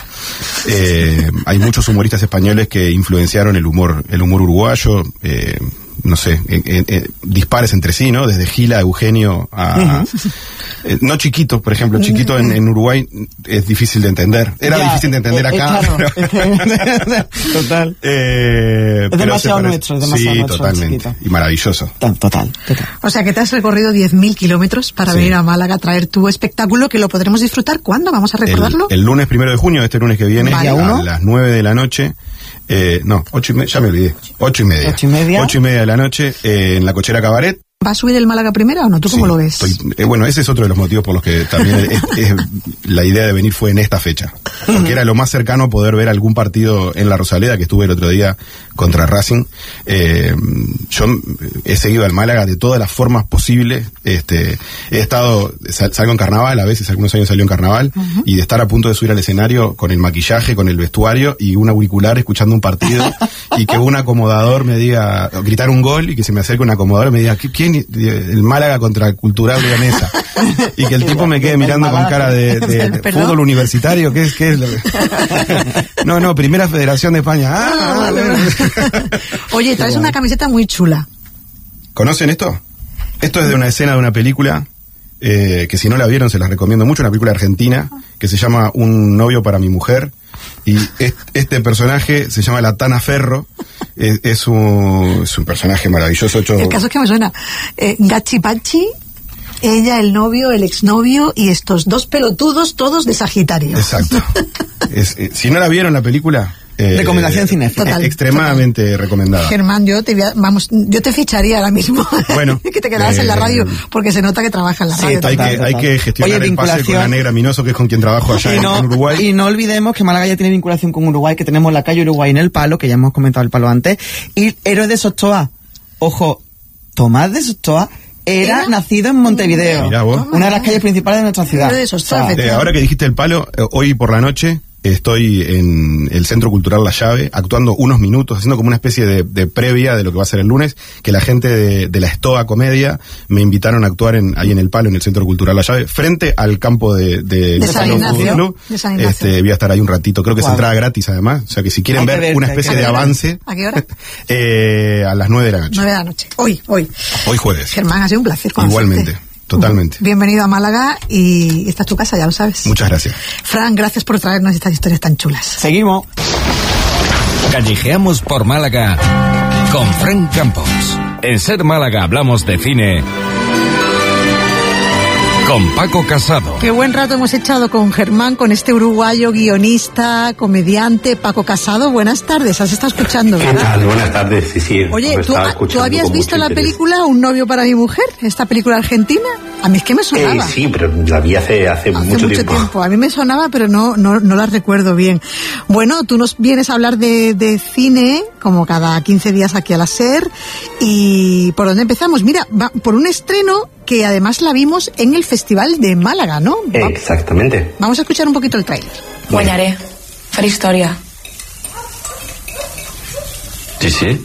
eh, hay muchos humoristas españoles que influenciaron el humor, el humor uruguayo. Eh, no sé, eh, eh, dispares entre sí, ¿no? Desde Gila, Eugenio a... Uh-huh. Eh, no Chiquito, por ejemplo. Chiquito en, en Uruguay es difícil de entender. Era ya, difícil de entender eh, acá. Eh, claro. Total. Eh, es demasiado nuestro, es demasiado sí, nuestro. Totalmente. Chiquito. Y maravilloso. Total, total, total. O sea que te has recorrido diez mil kilómetros para sí. venir a Málaga a traer tu espectáculo, que lo podremos disfrutar. ¿Cuándo? ¿Vamos a recordarlo? El, el lunes primero de junio, este lunes que viene, vale. a las nueve de la noche. Eh, no, ocho y media, ya me olvidé. Ocho y media. Ocho y media. Ocho y media de la noche eh, en la Cochera Cabaret. ¿Va a subir el Málaga primero o no? ¿Tú sí, cómo lo ves? Estoy, eh, bueno, ese es otro de los motivos por los que también es, es, la idea de venir fue en esta fecha. Porque era lo más cercano poder ver algún partido en la Rosaleda, que estuve el otro día contra Racing. Eh, yo he seguido al Málaga de todas las formas posibles. Este, he estado, sal, salgo en carnaval, a veces algunos años salió en carnaval, uh-huh. y de estar a punto de subir al escenario con el maquillaje, con el vestuario y un auricular escuchando un partido y que un acomodador me diga, gritar un gol y que se me acerque un acomodador y me diga, ¿quién? El Málaga contra el Cultural Leonesa. Y que el tipo me quede mirando con cara de, de, de fútbol universitario. ¿Qué es? ¿Qué es lo que... No, no, Primera Federación de España. Ah, bueno. Oye, traes una camiseta muy chula. ¿Conocen esto? Esto es de una escena de una película eh, que si no la vieron se las recomiendo mucho, una película argentina que se llama Un novio para mi mujer. Y este personaje se llama La Tana Ferro. Es, es, un, es un personaje maravilloso. Hecho... El caso es que me suena eh, Gachi Pachi, ella, el novio, el exnovio y estos dos pelotudos todos de Sagitario. Exacto. es, eh, si no la vieron la película... Eh, recomendación cinéfila. Extremadamente total. Recomendada. Germán, yo te vamos, yo te ficharía ahora mismo. Bueno, que te quedaras eh, en la radio, porque se nota que trabajas en la sí, radio. Hay que, hay que gestionar Oye, el pase con la Negra Minoso, que es con quien trabajo allá en, no, en Uruguay. Y no olvidemos que Málaga ya tiene vinculación con Uruguay, que tenemos la calle Uruguay en El Palo, que ya hemos comentado El Palo antes, y Héroes de Sostoa. Ojo, Tomás de Sostoa era, ¿Era? nacido en Montevideo, Mirá vos. Una de las calles principales de nuestra ciudad. De Sostoa, o sea, eh, ahora que dijiste El Palo, eh, hoy por la noche estoy en el Centro Cultural La Llave, actuando unos minutos, haciendo como una especie de, de previa de lo que va a ser el lunes, que la gente de, de la Estoa Comedia me invitaron a actuar en, ahí en El Palo, en el Centro Cultural La Llave, frente al campo de, de, de San Ignacio. De San Ignacio. Este, voy a estar ahí un ratito, creo que wow. es entrada gratis además, o sea que si quieren ver, ver una especie de avance. ¿A qué hora? eh, a las nueve de la noche. nueve de la noche, hoy, hoy. Hoy jueves. Germán, ha sido un placer conocerte. Igualmente. Totalmente. Bienvenido a Málaga y esta es tu casa, ya lo sabes. Muchas gracias. Fran, gracias por traernos estas historias tan chulas. Seguimos. Callejeamos por Málaga con Fran Campos. En Ser Málaga hablamos de cine Con Paco Casado. Qué buen rato hemos echado con Germán, con este uruguayo guionista, comediante, Paco Casado. Buenas tardes, has estado escuchando, ¿verdad? ¿Qué tal? Buenas tardes, sí, sí. Oye, ¿tú, ¿tú habías visto la interés. película Un novio para mi mujer? ¿Esta película argentina? A mí es que me sonaba. Eh, sí, pero la vi hace, hace, hace mucho, mucho tiempo. tiempo. A mí me sonaba, pero no, no, no la recuerdo bien. Bueno, tú nos vienes a hablar de, de cine, como cada quince días aquí a la SER. ¿Y por dónde empezamos? Mira, va, por un estreno que además la vimos en el Festival de Málaga, ¿no? Va, Exactamente. vamos a escuchar un poquito el tráiler. Guanyaré. Faré història. Sí, sí.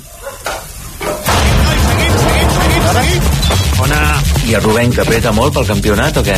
Ona. I el Rubén, que apreta molt pel campionat o què?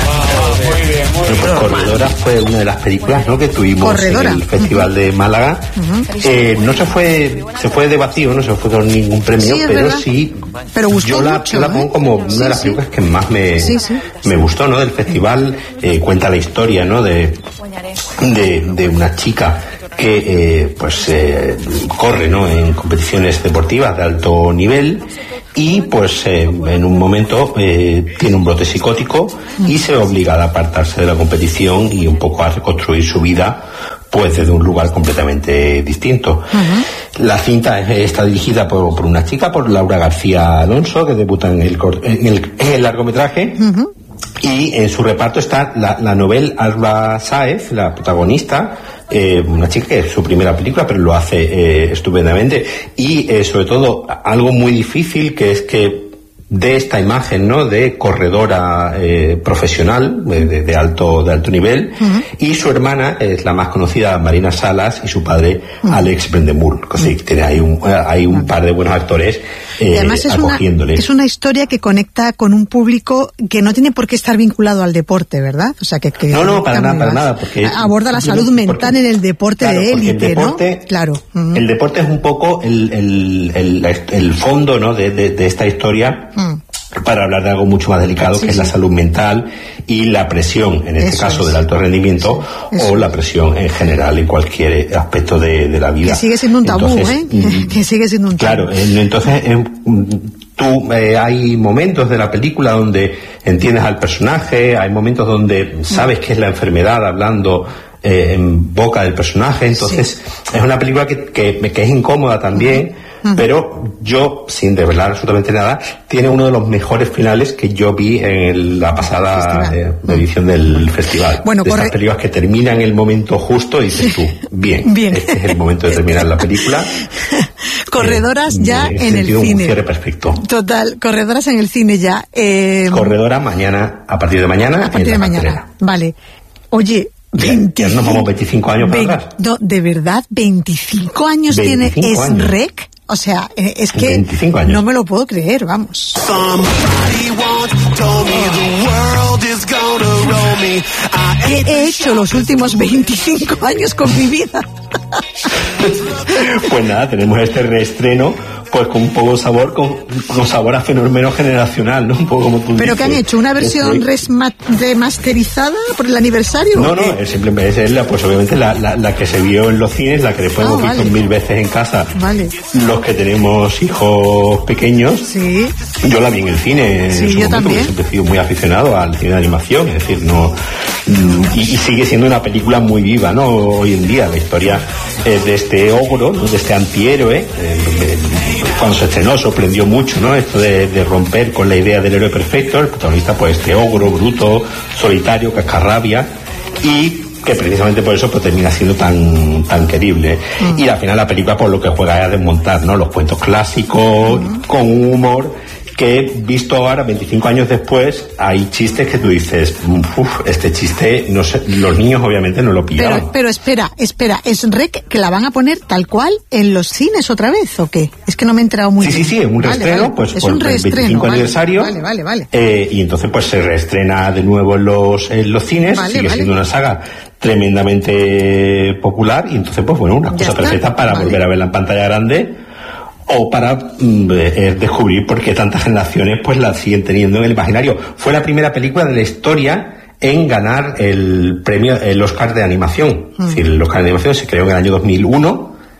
Bueno, pues Corredora fue una de las películas, ¿no?, que tuvimos Corredora. en el Festival de Málaga. Uh-huh. Eh, no se fue, se fue de vacío, no se fue con ningún premio, Sí, es pero verdad. sí. Pero gustó yo la, mucho, yo la pongo ¿eh? como una Sí, de las sí. películas que más me, Sí, sí. me gustó, ¿no?, del festival. Eh, cuenta la historia, ¿no?, de, de, de una chica que eh, pues eh, corre, ¿no?, en competiciones deportivas de alto nivel. Y pues eh, en un momento eh, tiene un brote psicótico y se obliga a apartarse de la competición y un poco a reconstruir su vida pues desde un lugar completamente distinto. Uh-huh. La cinta está dirigida por, por una chica, por Laura García Alonso, que debuta en el, cor- en el, en el largometraje. Uh-huh. Y en su reparto está la, la novel Alba Sáez, la protagonista, eh, una chica que es su primera película, pero lo hace eh, estupendamente. Y eh, sobre todo, algo muy difícil, que es que de esta imagen, ¿no?, de corredora eh, profesional de, de, de alto de alto nivel. Uh-huh. Y su hermana es la más conocida, Marina Salas, y su padre, uh-huh, Alex Brendemur. Así que tiene ahí un, hay un par de buenos actores eh, Y además es una, acogiéndole. es una historia que conecta con un público que no tiene por qué estar vinculado al deporte, ¿verdad? O sea, que, que No, no, para conecta nada, muy para más. nada, porque aborda la salud mental porque, en el deporte claro, de porque el élite, deporte, ¿no? Claro. Uh-huh. El deporte es un poco el, el, el, el fondo, ¿no?, de, de, de esta historia. Uh-huh. Para hablar de algo mucho más delicado, sí, que es sí. la salud mental y la presión, en este Eso caso es. del alto rendimiento, sí. o la presión en general en cualquier aspecto de, de la vida. Que sigue siendo un tabú, entonces, ¿eh? Que sigue siendo un tabú. Claro, entonces eh, tú, eh, hay momentos de la película donde entiendes al personaje, hay momentos donde sabes que es la enfermedad hablando eh, en boca del personaje, entonces sí. es una película que, que, que es incómoda también. Uh-huh. Pero yo, sin revelar absolutamente nada, tiene uno de los mejores finales que yo vi en la pasada eh, edición del festival. Bueno, de corre... esas películas que terminan en el momento justo y dices tú, bien, bien, este es el momento de terminar la película. Corredoras eh, ya en, en el cine. Un cierre perfecto. Total, corredoras en el cine ya. Eh... Corredora mañana, a partir de mañana. A partir de mañana, cartelera. Vale. Oye... veinticinco, ya nos vamos veinticinco años para atrás. No, de verdad, veinticinco años tiene S-Rec. O sea, es que no me lo puedo creer, vamos. ¿Qué he hecho los últimos veinticinco años con mi vida? Pues nada, tenemos este reestreno, pues con un poco de sabor, con, con sabor a fenómeno generacional, ¿no? Un poco como tú ¿Pero dices. qué han hecho? ¿Una versión resma- remasterizada por el aniversario? No, no, es simplemente es la, pues obviamente la, la, la que se vio en los cines, la que después hemos oh, visto vale. mil veces en casa. Vale. Los que tenemos hijos pequeños. Sí. Yo la vi en el cine. Sí, en su yo momento, también. Siempre he sido muy aficionado al cine de animación, es decir, no. Y, y sigue siendo una película muy viva, ¿no? Hoy en día, la historia eh, de este ogro, ¿no?, de este antihéroe, eh, eh, cuando se estrenó sorprendió mucho, ¿no? Esto de, de romper con la idea del héroe perfecto. El protagonista, pues, este ogro bruto, solitario, cascarrabia, y que precisamente por eso pues termina siendo tan tan querible. Mm. Y al final la película por lo que juega es a desmontar, ¿no?, los cuentos clásicos, mm. con un humor que, visto ahora, veinticinco años después, hay chistes que tú dices, uff, este chiste, no sé, los niños obviamente no lo pillaron. Pero, pero espera, espera, ¿es Rec que la van a poner tal cual en los cines otra vez o qué? Es que no me he enterado muy sí, bien. Sí, sí, es un reestreno, vale, vale. pues es por un reestreno, el veinticinco vale, aniversario. Vale, vale, vale. Eh, y entonces pues se reestrena de nuevo en los, en los cines, vale, sigue vale. siendo una saga tremendamente popular, y entonces pues bueno, una cosa está. perfecta para vale. volver a verla en pantalla grande, o para mm, eh, descubrir por qué tantas generaciones pues la siguen teniendo en el imaginario. Fue la primera película de la historia en ganar el premio, el Oscar de animación. Mm. Es decir, el Oscar de animación se creó en el año dos mil uno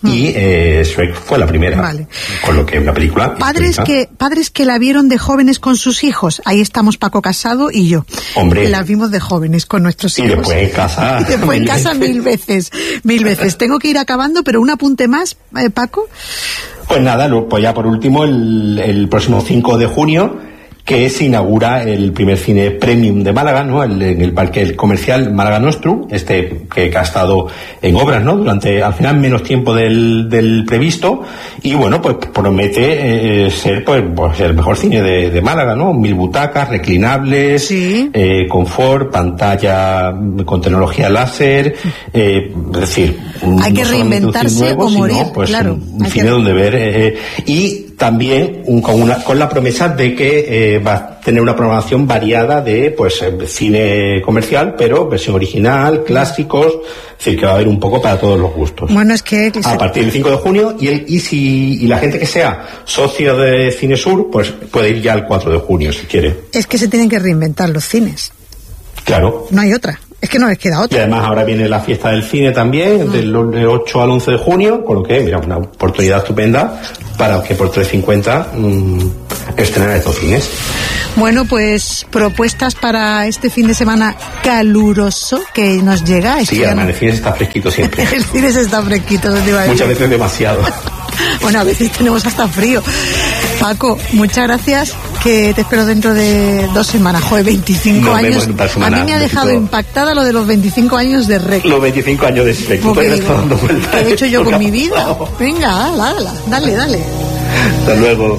y eh, Shrek fue la primera. Vale. Con lo que una película Padres que, padres que la vieron de jóvenes con sus hijos. Ahí estamos Paco Casado y yo. Hombre. La vimos de jóvenes con nuestros hijos. Y después en casa. Y después en casa mil veces. Mil veces. Tengo que ir acabando, pero un apunte más, eh, Paco. Pues nada, pues ya por último, el, el próximo cinco de junio, que se inaugura el primer cine premium de Málaga, ¿no? El, en el parque comercial Málaga Nostrum, este que, que ha estado en obras, ¿no? Durante, al final, menos tiempo del, del previsto, y bueno, pues promete eh, ser pues, pues el mejor cine de, de Málaga, ¿no? Mil butacas, reclinables, sí. eh, confort, pantalla con tecnología láser, eh, es decir, hay no que reinventarse nuevo, o morir, sino, pues, claro. Un cine que... donde ver, eh, y también un, con, una, con la promesa de que eh, va a tener una programación variada de pues eh, cine comercial, pero versión original, clásicos, es decir, que va a haber un poco para todos los gustos. Bueno, es que... A partir del cinco de junio, y, el, y, si, y la gente que sea socio de Cinesur, pues puede ir ya al cuatro de junio, si quiere. Es que se tienen que reinventar los cines. Claro. No hay otra. Es que no les queda otra. Y además ahora viene la fiesta del cine también, del ocho al once de junio, con lo que, mira, una oportunidad estupenda para que por tres cincuenta mmm, estrenar estos cines. Bueno, pues propuestas para este fin de semana caluroso que nos llega. Sí, que además el cine está fresquito siempre. El cine está fresquito. Muchas veces demasiado. Bueno, a veces tenemos hasta frío. Paco, muchas gracias, que te espero dentro de dos semanas. Joder, veinticinco Nos años. A mí me ha dejado impactada lo de los veinticinco años de Rec. Los veinticinco años de Rec. ¿Qué he hecho yo con mi vida? Venga, dale, dale, dale. Hasta luego.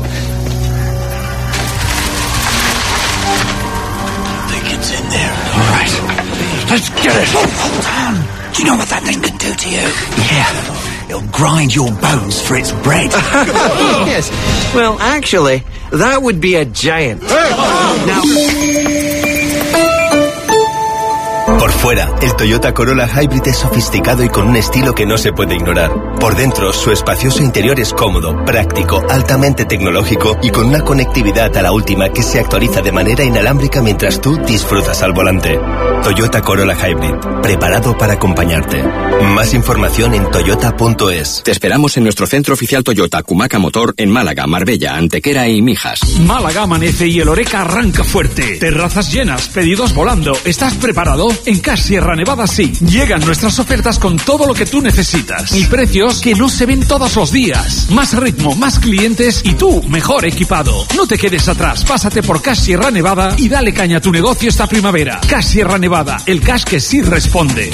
Let's get it. Hold on. Do you know what that thing can do to you? Yeah. It'll grind your bones for its bread. Yes. Well, actually, that would be a giant. Now... Por fuera, el Toyota Corolla Hybrid es sofisticado y con un estilo que no se puede ignorar. Por dentro, su espacioso interior es cómodo, práctico, altamente tecnológico y con una conectividad a la última que se actualiza de manera inalámbrica mientras tú disfrutas al volante. Toyota Corolla Hybrid, preparado para acompañarte. Más información en toyota punto es. Te esperamos en nuestro centro oficial Toyota Cumaca Motor en Málaga, Marbella, Antequera y Mijas. Málaga amanece y el Oreca arranca fuerte. Terrazas llenas, pedidos volando. ¿Estás preparado? En Cash Sierra Nevada sí. Llegan nuestras ofertas con todo lo que tú necesitas. Y precios que no se ven todos los días. Más ritmo, más clientes y tú mejor equipado. No te quedes atrás. Pásate por Cash Sierra Nevada y dale caña a tu negocio esta primavera. Cash Sierra Nevada, el cash que sí responde.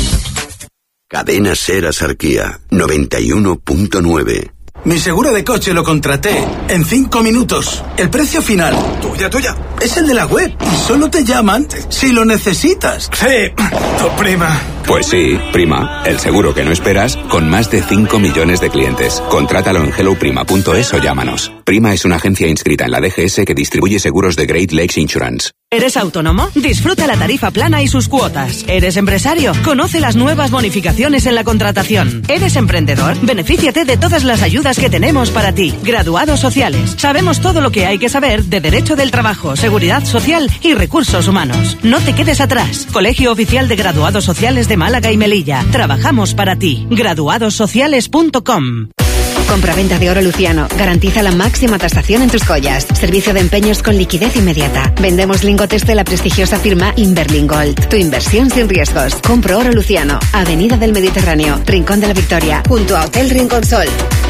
Cadena Ser Asarquía, noventa y uno punto nueve. Mi seguro de coche lo contraté en cinco minutos. El precio final, tuya, tuya, es el de la web y solo te llaman si lo necesitas. Sí, tu prima. Pues sí, Prima, el seguro que no esperas con más de cinco millones de clientes. Contrátalo en hello prima punto es o llámanos. Prima es una agencia inscrita en la D G S que distribuye seguros de Great Lakes Insurance. ¿Eres autónomo? Disfruta la tarifa plana y sus cuotas. ¿Eres empresario? Conoce las nuevas bonificaciones en la contratación. ¿Eres emprendedor? Benefíciate de todas las ayudas que tenemos para ti. Graduados sociales. Sabemos todo lo que hay que saber de Derecho del Trabajo, Seguridad Social y Recursos Humanos. No te quedes atrás. Colegio Oficial de Graduados Sociales de Málaga y Melilla. Trabajamos para ti. graduados sociales punto com. Compraventa de oro luciano. Garantiza la máxima tasación en tus joyas. Servicio de empeños con liquidez inmediata. Vendemos lingotes de la prestigiosa firma Inverling Gold. Tu inversión sin riesgos. Compro oro luciano. Avenida del Mediterráneo, Rincón de la Victoria, junto a Hotel Rincón Sol.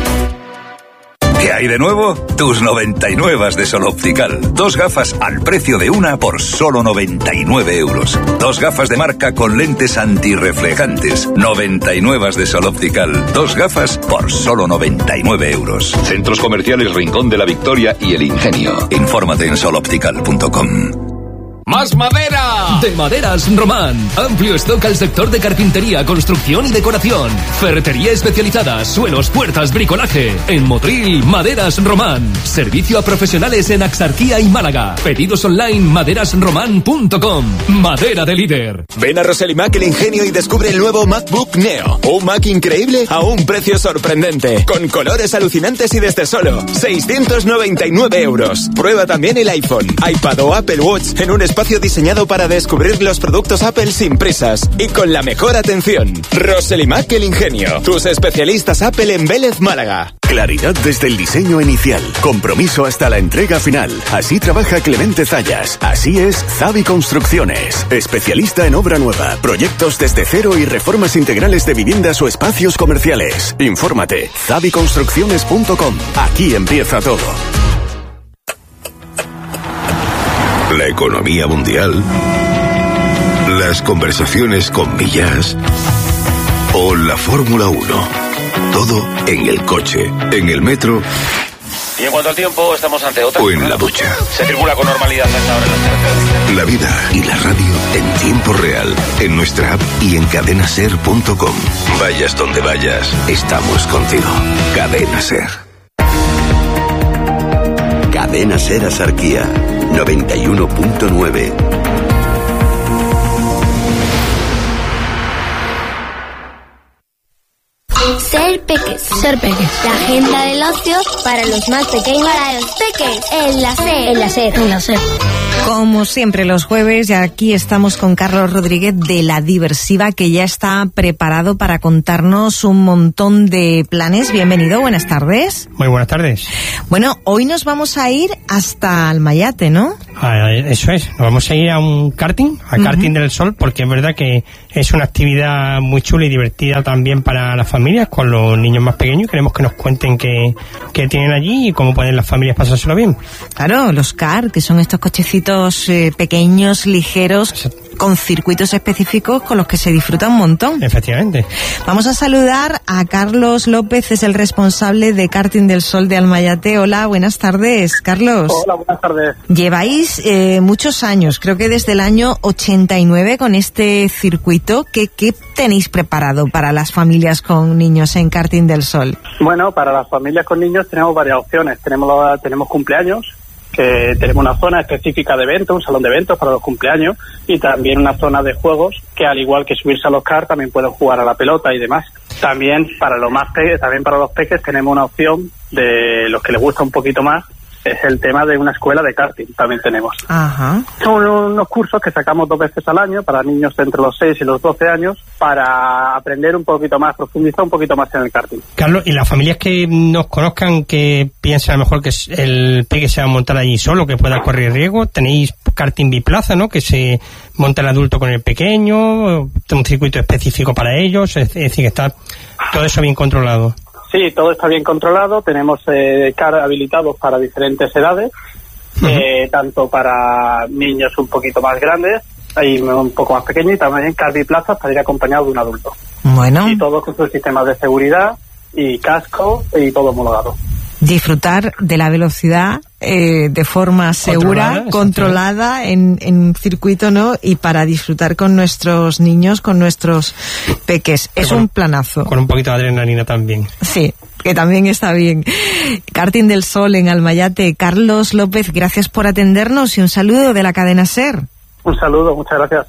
¿Qué hay de nuevo? Tus noventa y nueve de Sol Optical. Dos gafas al precio de una por solo noventa y nueve euros. Dos gafas de marca con lentes antirreflejantes. noventa y nueve de Sol Optical. Dos gafas por solo noventa y nueve euros. Centros comerciales Rincón de la Victoria y El Ingenio. Infórmate en sol optical punto com. ¡Más madera! De Maderas Román. Amplio stock al sector de carpintería, construcción y decoración. Ferretería especializada, suelos, puertas, bricolaje. En Motril, Maderas Román. Servicio a profesionales en Axarquía y Málaga. Pedidos online maderas román punto com. Madera de líder. Ven a Roselimac El Ingenio y descubre el nuevo MacBook Neo. Un Mac increíble a un precio sorprendente. Con colores alucinantes y desde solo seiscientos noventa y nueve euros. Prueba también el iPhone, iPad o Apple Watch en un espacio espacio diseñado para descubrir los productos Apple sin prisas y con la mejor atención. Roselimac El Ingenio, tus especialistas Apple en Vélez, Málaga. Claridad desde el diseño inicial, compromiso hasta la entrega final. Así trabaja Clemente Zayas. Así es Zavi Construcciones. Especialista en obra nueva, proyectos desde cero y reformas integrales de viviendas o espacios comerciales. Infórmate, zavi construcciones punto com. Aquí empieza todo. La economía mundial, las conversaciones con Millás o la Fórmula uno. Todo en el coche, en el metro. Y en cuanto al tiempo, estamos ante otra. O en la ducha. Se circula con normalidad hasta ahora en las carreteras. La vida y la radio en tiempo real, en nuestra app y en cadena ser punto com. Vayas donde vayas, estamos contigo. Cadena Ser. Cadena Ser Asarquía, noventa y uno punto nueve. Ser Peques. Ser Peques. La agenda del ocio para los más pequeños. Para los peques. En la SER. En la SER. En la SER. Como siempre los jueves, y aquí estamos con Carlos Rodríguez de La Diversiva, que ya está preparado para contarnos un montón de planes. Bienvenido, buenas tardes. Muy buenas tardes. Bueno, hoy nos vamos a ir hasta Almayate, ¿no? Ah, eso es, nos vamos a ir a un karting, a karting uh-huh. del sol, porque es verdad que es una actividad muy chula y divertida también para las familias, con los niños más pequeños. Queremos que nos cuenten qué, qué tienen allí y cómo pueden las familias pasárselo bien. Claro, los kart, que son estos cochecitos eh, pequeños, ligeros, con circuitos específicos con los que se disfruta un montón. Efectivamente. Vamos a saludar a Carlos López, es el responsable de Karting del Sol de Almayate. Hola, buenas tardes, Carlos. Hola, buenas tardes. Lleváis eh, muchos años, creo que desde el año ochenta y nueve con este circuito. ¿Qué, qué tenéis preparado para las familias con niños en Karting del Sol? Bueno, para las familias con niños tenemos varias opciones. Tenemos, tenemos cumpleaños, que tenemos una zona específica de eventos, un salón de eventos para los cumpleaños, y también una zona de juegos que, al igual que subirse a los karts, también pueden jugar a la pelota y demás. También para los más pe- también para los peques tenemos una opción de los que les gusta un poquito más, es el tema de una escuela de karting, también tenemos. Ajá. Son unos cursos que sacamos dos veces al año para niños entre los seis y los doce años, para aprender un poquito más, profundizar un poquito más en el karting. Carlos, y las familias que nos conozcan, que piensen a lo mejor que el peque se va a montar allí solo, que pueda correr riesgo, tenéis karting biplaza, ¿no? Que se monta el adulto con el pequeño, un circuito específico para ellos, es decir, que está todo eso bien controlado. Sí, todo está bien controlado. Tenemos eh, car habilitados para diferentes edades, uh-huh. eh, tanto para niños un poquito más grandes y un poco más pequeños, y también car biplazas para ir acompañado de un adulto. Bueno. Y todo con sus sistemas de seguridad y casco y todo homologado. Disfrutar de la velocidad eh, de forma segura, controlada, controlada en, en circuito, ¿no? Y para disfrutar con nuestros niños, con nuestros peques. Pero es con, un planazo. Con un poquito de adrenalina también. Sí, que también está bien. Karting del Sol en Almayate. Carlos López, gracias por atendernos y un saludo de la cadena SER. Un saludo, muchas gracias.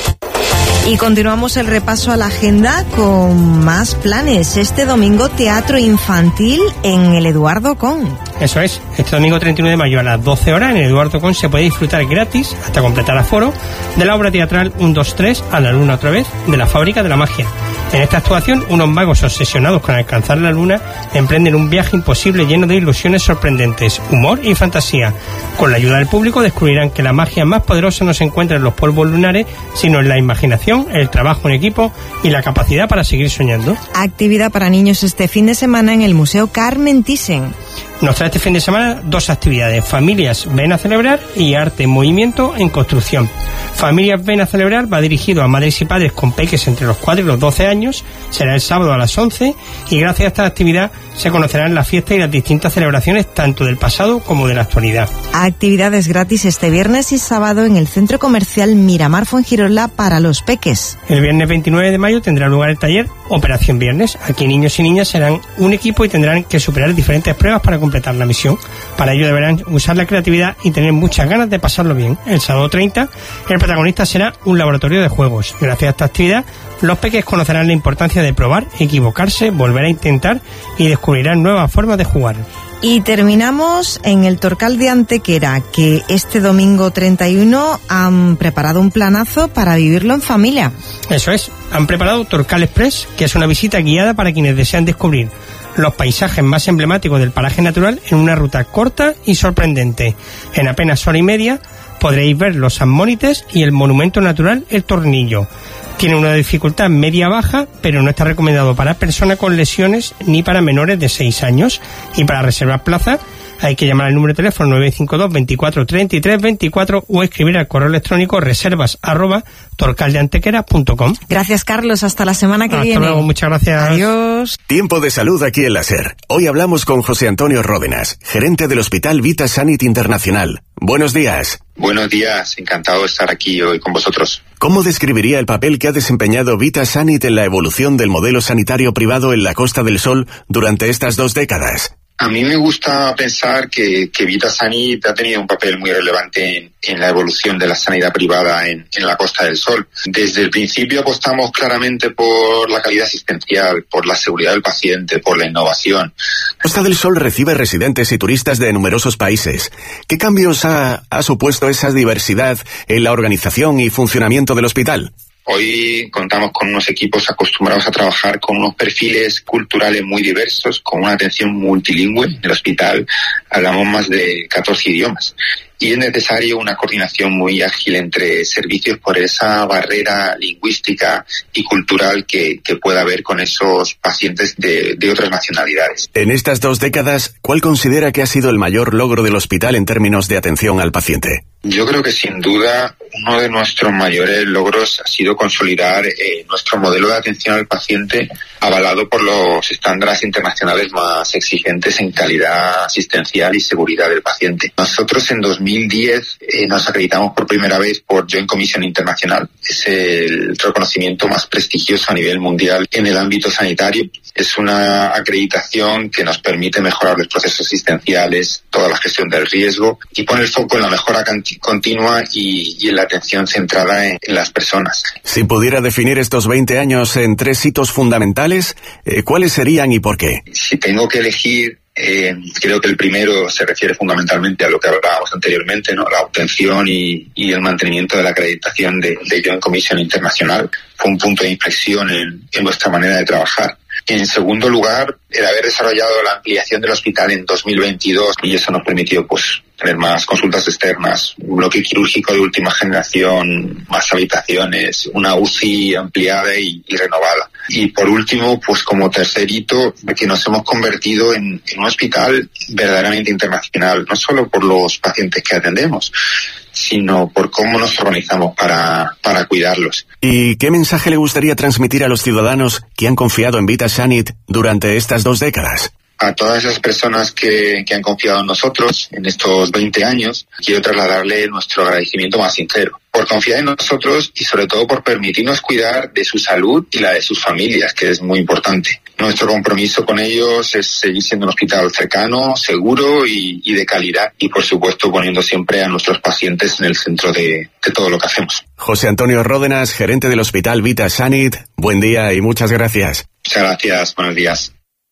Y continuamos el repaso a la agenda con más planes. Este domingo, teatro infantil en el Eduardo Con. Eso es, este domingo treinta y uno de mayo a las doce horas en el Eduardo Con se puede disfrutar gratis, hasta completar aforo, de la obra teatral uno dos tres, a la luna otra vez, de la Fábrica de la Magia. En esta actuación, unos magos obsesionados con alcanzar la luna emprenden un viaje imposible lleno de ilusiones sorprendentes, humor y fantasía. Con la ayuda del público descubrirán que la magia más poderosa no se encuentra en los polvos lunares, sino en la imaginación, el trabajo en equipo y la capacidad para seguir soñando. Actividad para niños este fin de semana en el Museo Carmen Thyssen. Nos trae este fin de semana dos actividades: Familias Ven a Celebrar y Arte en Movimiento en Construcción. Familias Ven a Celebrar va dirigido a madres y padres con peques entre los cuatro y los doce años. Será el sábado a las once y gracias a esta actividad se conocerán las fiestas y las distintas celebraciones tanto del pasado como de la actualidad. Actividades gratis este viernes y sábado en el Centro Comercial Miramar Fuengirola para los peques. El viernes veintinueve de mayo tendrá lugar el taller Operación Viernes. Aquí niños y niñas serán un equipo y tendrán que superar diferentes pruebas para completar la misión. Para ello deberán usar la creatividad y tener muchas ganas de pasarlo bien. El sábado treinta, el protagonista será un laboratorio de juegos. Gracias a esta actividad, los peques conocerán la importancia de probar, equivocarse, volver a intentar y descubrirán nuevas formas de jugar. Y terminamos en el Torcal de Antequera, que este domingo treinta y uno han preparado un planazo para vivirlo en familia. Eso es, han preparado Torcal Express, que es una visita guiada para quienes desean descubrir los paisajes más emblemáticos del paraje natural en una ruta corta y sorprendente. En apenas hora y media podréis ver los Sammónites y el monumento natural El Tornillo. Tiene una dificultad media-baja, pero no está recomendado para personas con lesiones ni para menores de seis años. Y para reservar plaza hay que llamar al número de teléfono nueve cinco dos, veinticuatro, treinta y tres veinticuatro o escribir al correo electrónico reservas arroba torcaldeantequera punto com. Gracias, Carlos. Hasta la semana que Hasta viene. Hasta luego. Muchas gracias. Adiós. Tiempo de salud aquí en la SER. Hoy hablamos con José Antonio Ródenas, gerente del Hospital Vita Sanit Internacional. Buenos días. Buenos días, encantado de estar aquí hoy con vosotros. ¿Cómo describiría el papel que ha desempeñado Vita Sanit en la evolución del modelo sanitario privado en la Costa del Sol durante estas dos décadas? A mí me gusta pensar que, que Vita Sanit ha tenido un papel muy relevante en, en la evolución de la sanidad privada en, en la Costa del Sol. Desde el principio apostamos claramente por la calidad asistencial, por la seguridad del paciente, por la innovación. Costa del Sol recibe residentes y turistas de numerosos países. ¿Qué cambios ha, ha supuesto esa diversidad en la organización y funcionamiento del hospital? Hoy contamos con unos equipos acostumbrados a trabajar con unos perfiles culturales muy diversos, con una atención multilingüe. En el hospital hablamos más de catorce idiomas. Y es necesario una coordinación muy ágil entre servicios por esa barrera lingüística y cultural que, que pueda haber con esos pacientes de, de otras nacionalidades. En estas dos décadas, ¿cuál considera que ha sido el mayor logro del hospital en términos de atención al paciente? Yo creo que sin duda uno de nuestros mayores logros ha sido consolidar eh, nuestro modelo de atención al paciente avalado por los estándares internacionales más exigentes en calidad asistencial y seguridad del paciente. Nosotros en dos mil diez eh, nos acreditamos por primera vez por Joint Commission Internacional. Es el reconocimiento más prestigioso a nivel mundial en el ámbito sanitario. Es una acreditación que nos permite mejorar los procesos asistenciales, toda la gestión del riesgo y pone el foco en la mejora continua y, y en la atención centrada en, en las personas. Si pudiera definir estos veinte años en tres hitos fundamentales, eh, ¿cuáles serían y por qué? Si tengo que elegir, eh, creo que el primero se refiere fundamentalmente a lo que hablábamos anteriormente, ¿no? La obtención y, y el mantenimiento de la acreditación de, de Joint Commission Internacional. Fue un punto de inflexión en, en nuestra manera de trabajar. En segundo lugar, el haber desarrollado la ampliación del hospital en dos mil veintidós, y eso nos permitió pues tener más consultas externas, un bloque quirúrgico de última generación, más habitaciones, una U C I ampliada y, y renovada. Y por último, pues como tercer hito, que nos hemos convertido en, en un hospital verdaderamente internacional, no solo por los pacientes que atendemos, sino por cómo nos organizamos para, para cuidarlos. ¿Y qué mensaje le gustaría transmitir a los ciudadanos que han confiado en Vita Sanit durante estas dos décadas? A todas esas personas que, que han confiado en nosotros en estos veinte años, quiero trasladarle nuestro agradecimiento más sincero por confiar en nosotros y sobre todo por permitirnos cuidar de su salud y la de sus familias, que es muy importante. Nuestro compromiso con ellos es seguir siendo un hospital cercano, seguro y, y de calidad, y por supuesto poniendo siempre a nuestros pacientes en el centro de, de todo lo que hacemos. José Antonio Ródenas, gerente del Hospital Vita Sanit, buen día y muchas gracias. Muchas gracias, buenos días.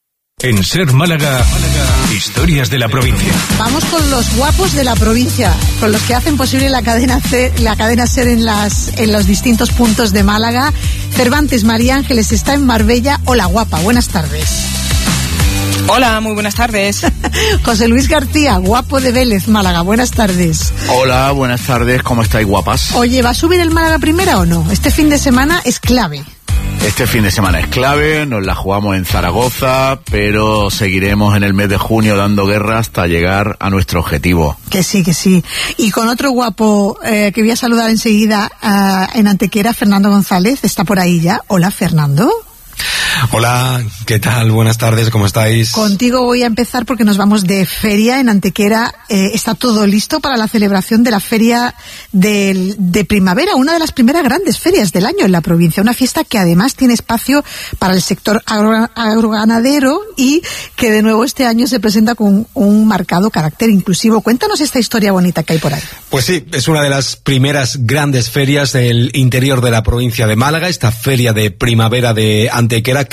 En SER Málaga, Málaga, historias de la provincia. Vamos con los guapos de la provincia, con los que hacen posible la cadena C, la cadena SER en las en los distintos puntos de Málaga. Cervantes María Ángeles está en Marbella. Hola, guapa, buenas tardes. Hola, muy buenas tardes. José Luis García, guapo de Vélez, Málaga, buenas tardes. Hola, buenas tardes, ¿cómo estáis, guapas? Oye, ¿va a subir el Málaga primera o no? Este fin de semana es clave. Este fin de semana es clave, nos la jugamos en Zaragoza, pero seguiremos en el mes de junio dando guerra hasta llegar a nuestro objetivo. Que sí, que sí. Y con otro guapo eh, que voy a saludar enseguida uh, en Antequera, Fernando González, está por ahí ya. Hola, Fernando. Hola, ¿qué tal? Buenas tardes, ¿cómo estáis? Contigo voy a empezar porque nos vamos de feria en Antequera. Eh, está todo listo para la celebración de la feria de, de primavera, una de las primeras grandes ferias del año en la provincia. Una fiesta que además tiene espacio para el sector agro, agroganadero y que de nuevo este año se presenta con un marcado carácter inclusivo. Cuéntanos esta historia bonita que hay por ahí. Pues sí, es una de las primeras grandes ferias del interior de la provincia de Málaga, esta feria de primavera de Antequera, que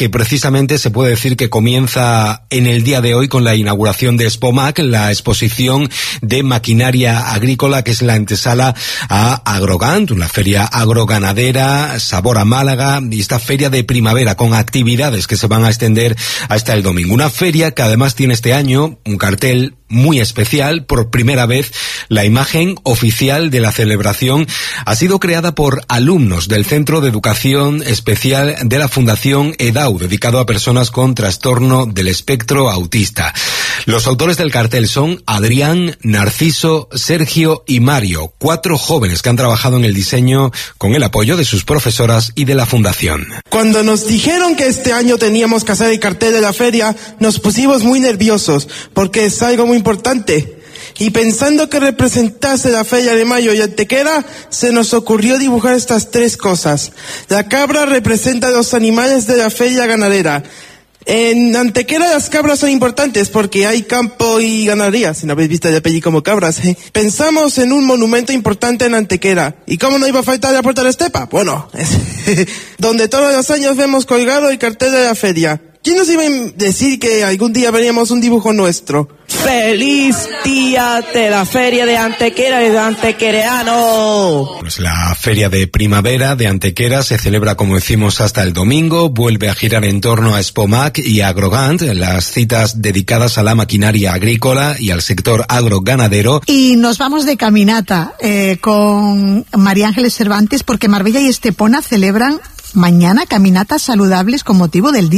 precisamente se puede decir que comienza en el día de hoy con la inauguración de Expomac, la exposición de maquinaria agrícola, que es la antesala a Agrogant, una feria agroganadera, sabor a Málaga, y esta feria de primavera con actividades que se van a extender hasta el domingo. Una feria que además tiene este año un cartel muy especial. Por primera vez, la imagen oficial de la celebración ha sido creada por alumnos del Centro de Educación Especial de la Fundación EDAU, dedicado a personas con trastorno del espectro autista. Los autores del cartel son Adrián, Narciso, Sergio y Mario, cuatro jóvenes que han trabajado en el diseño con el apoyo de sus profesoras y de la Fundación. Cuando nos dijeron que este año teníamos que hacer el cartel de la feria, nos pusimos muy nerviosos, porque es algo muy importante. Y pensando que representase la feria de mayo y Antequera, se nos ocurrió dibujar estas tres cosas. La cabra representa a los animales de la feria ganadera. En Antequera las cabras son importantes porque hay campo y ganadería, si no habéis visto el peli como cabras, ¿eh? Pensamos en un monumento importante en Antequera. ¿Y cómo no iba a faltar la Puerta de la Estepa? Bueno, es donde todos los años vemos colgado el cartel de la feria. ¿Quién nos iba a decir que algún día veríamos un dibujo nuestro? ¡Feliz día de la feria de Antequera y de Antequereano! Pues la feria de primavera de Antequera se celebra, como decimos, hasta el domingo. Vuelve a girar en torno a Expomac y a Agrogant, las citas dedicadas a la maquinaria agrícola y al sector agroganadero. Y nos vamos de caminata eh, con María Ángeles Cervantes, porque Marbella y Estepona celebran mañana caminatas saludables con motivo del día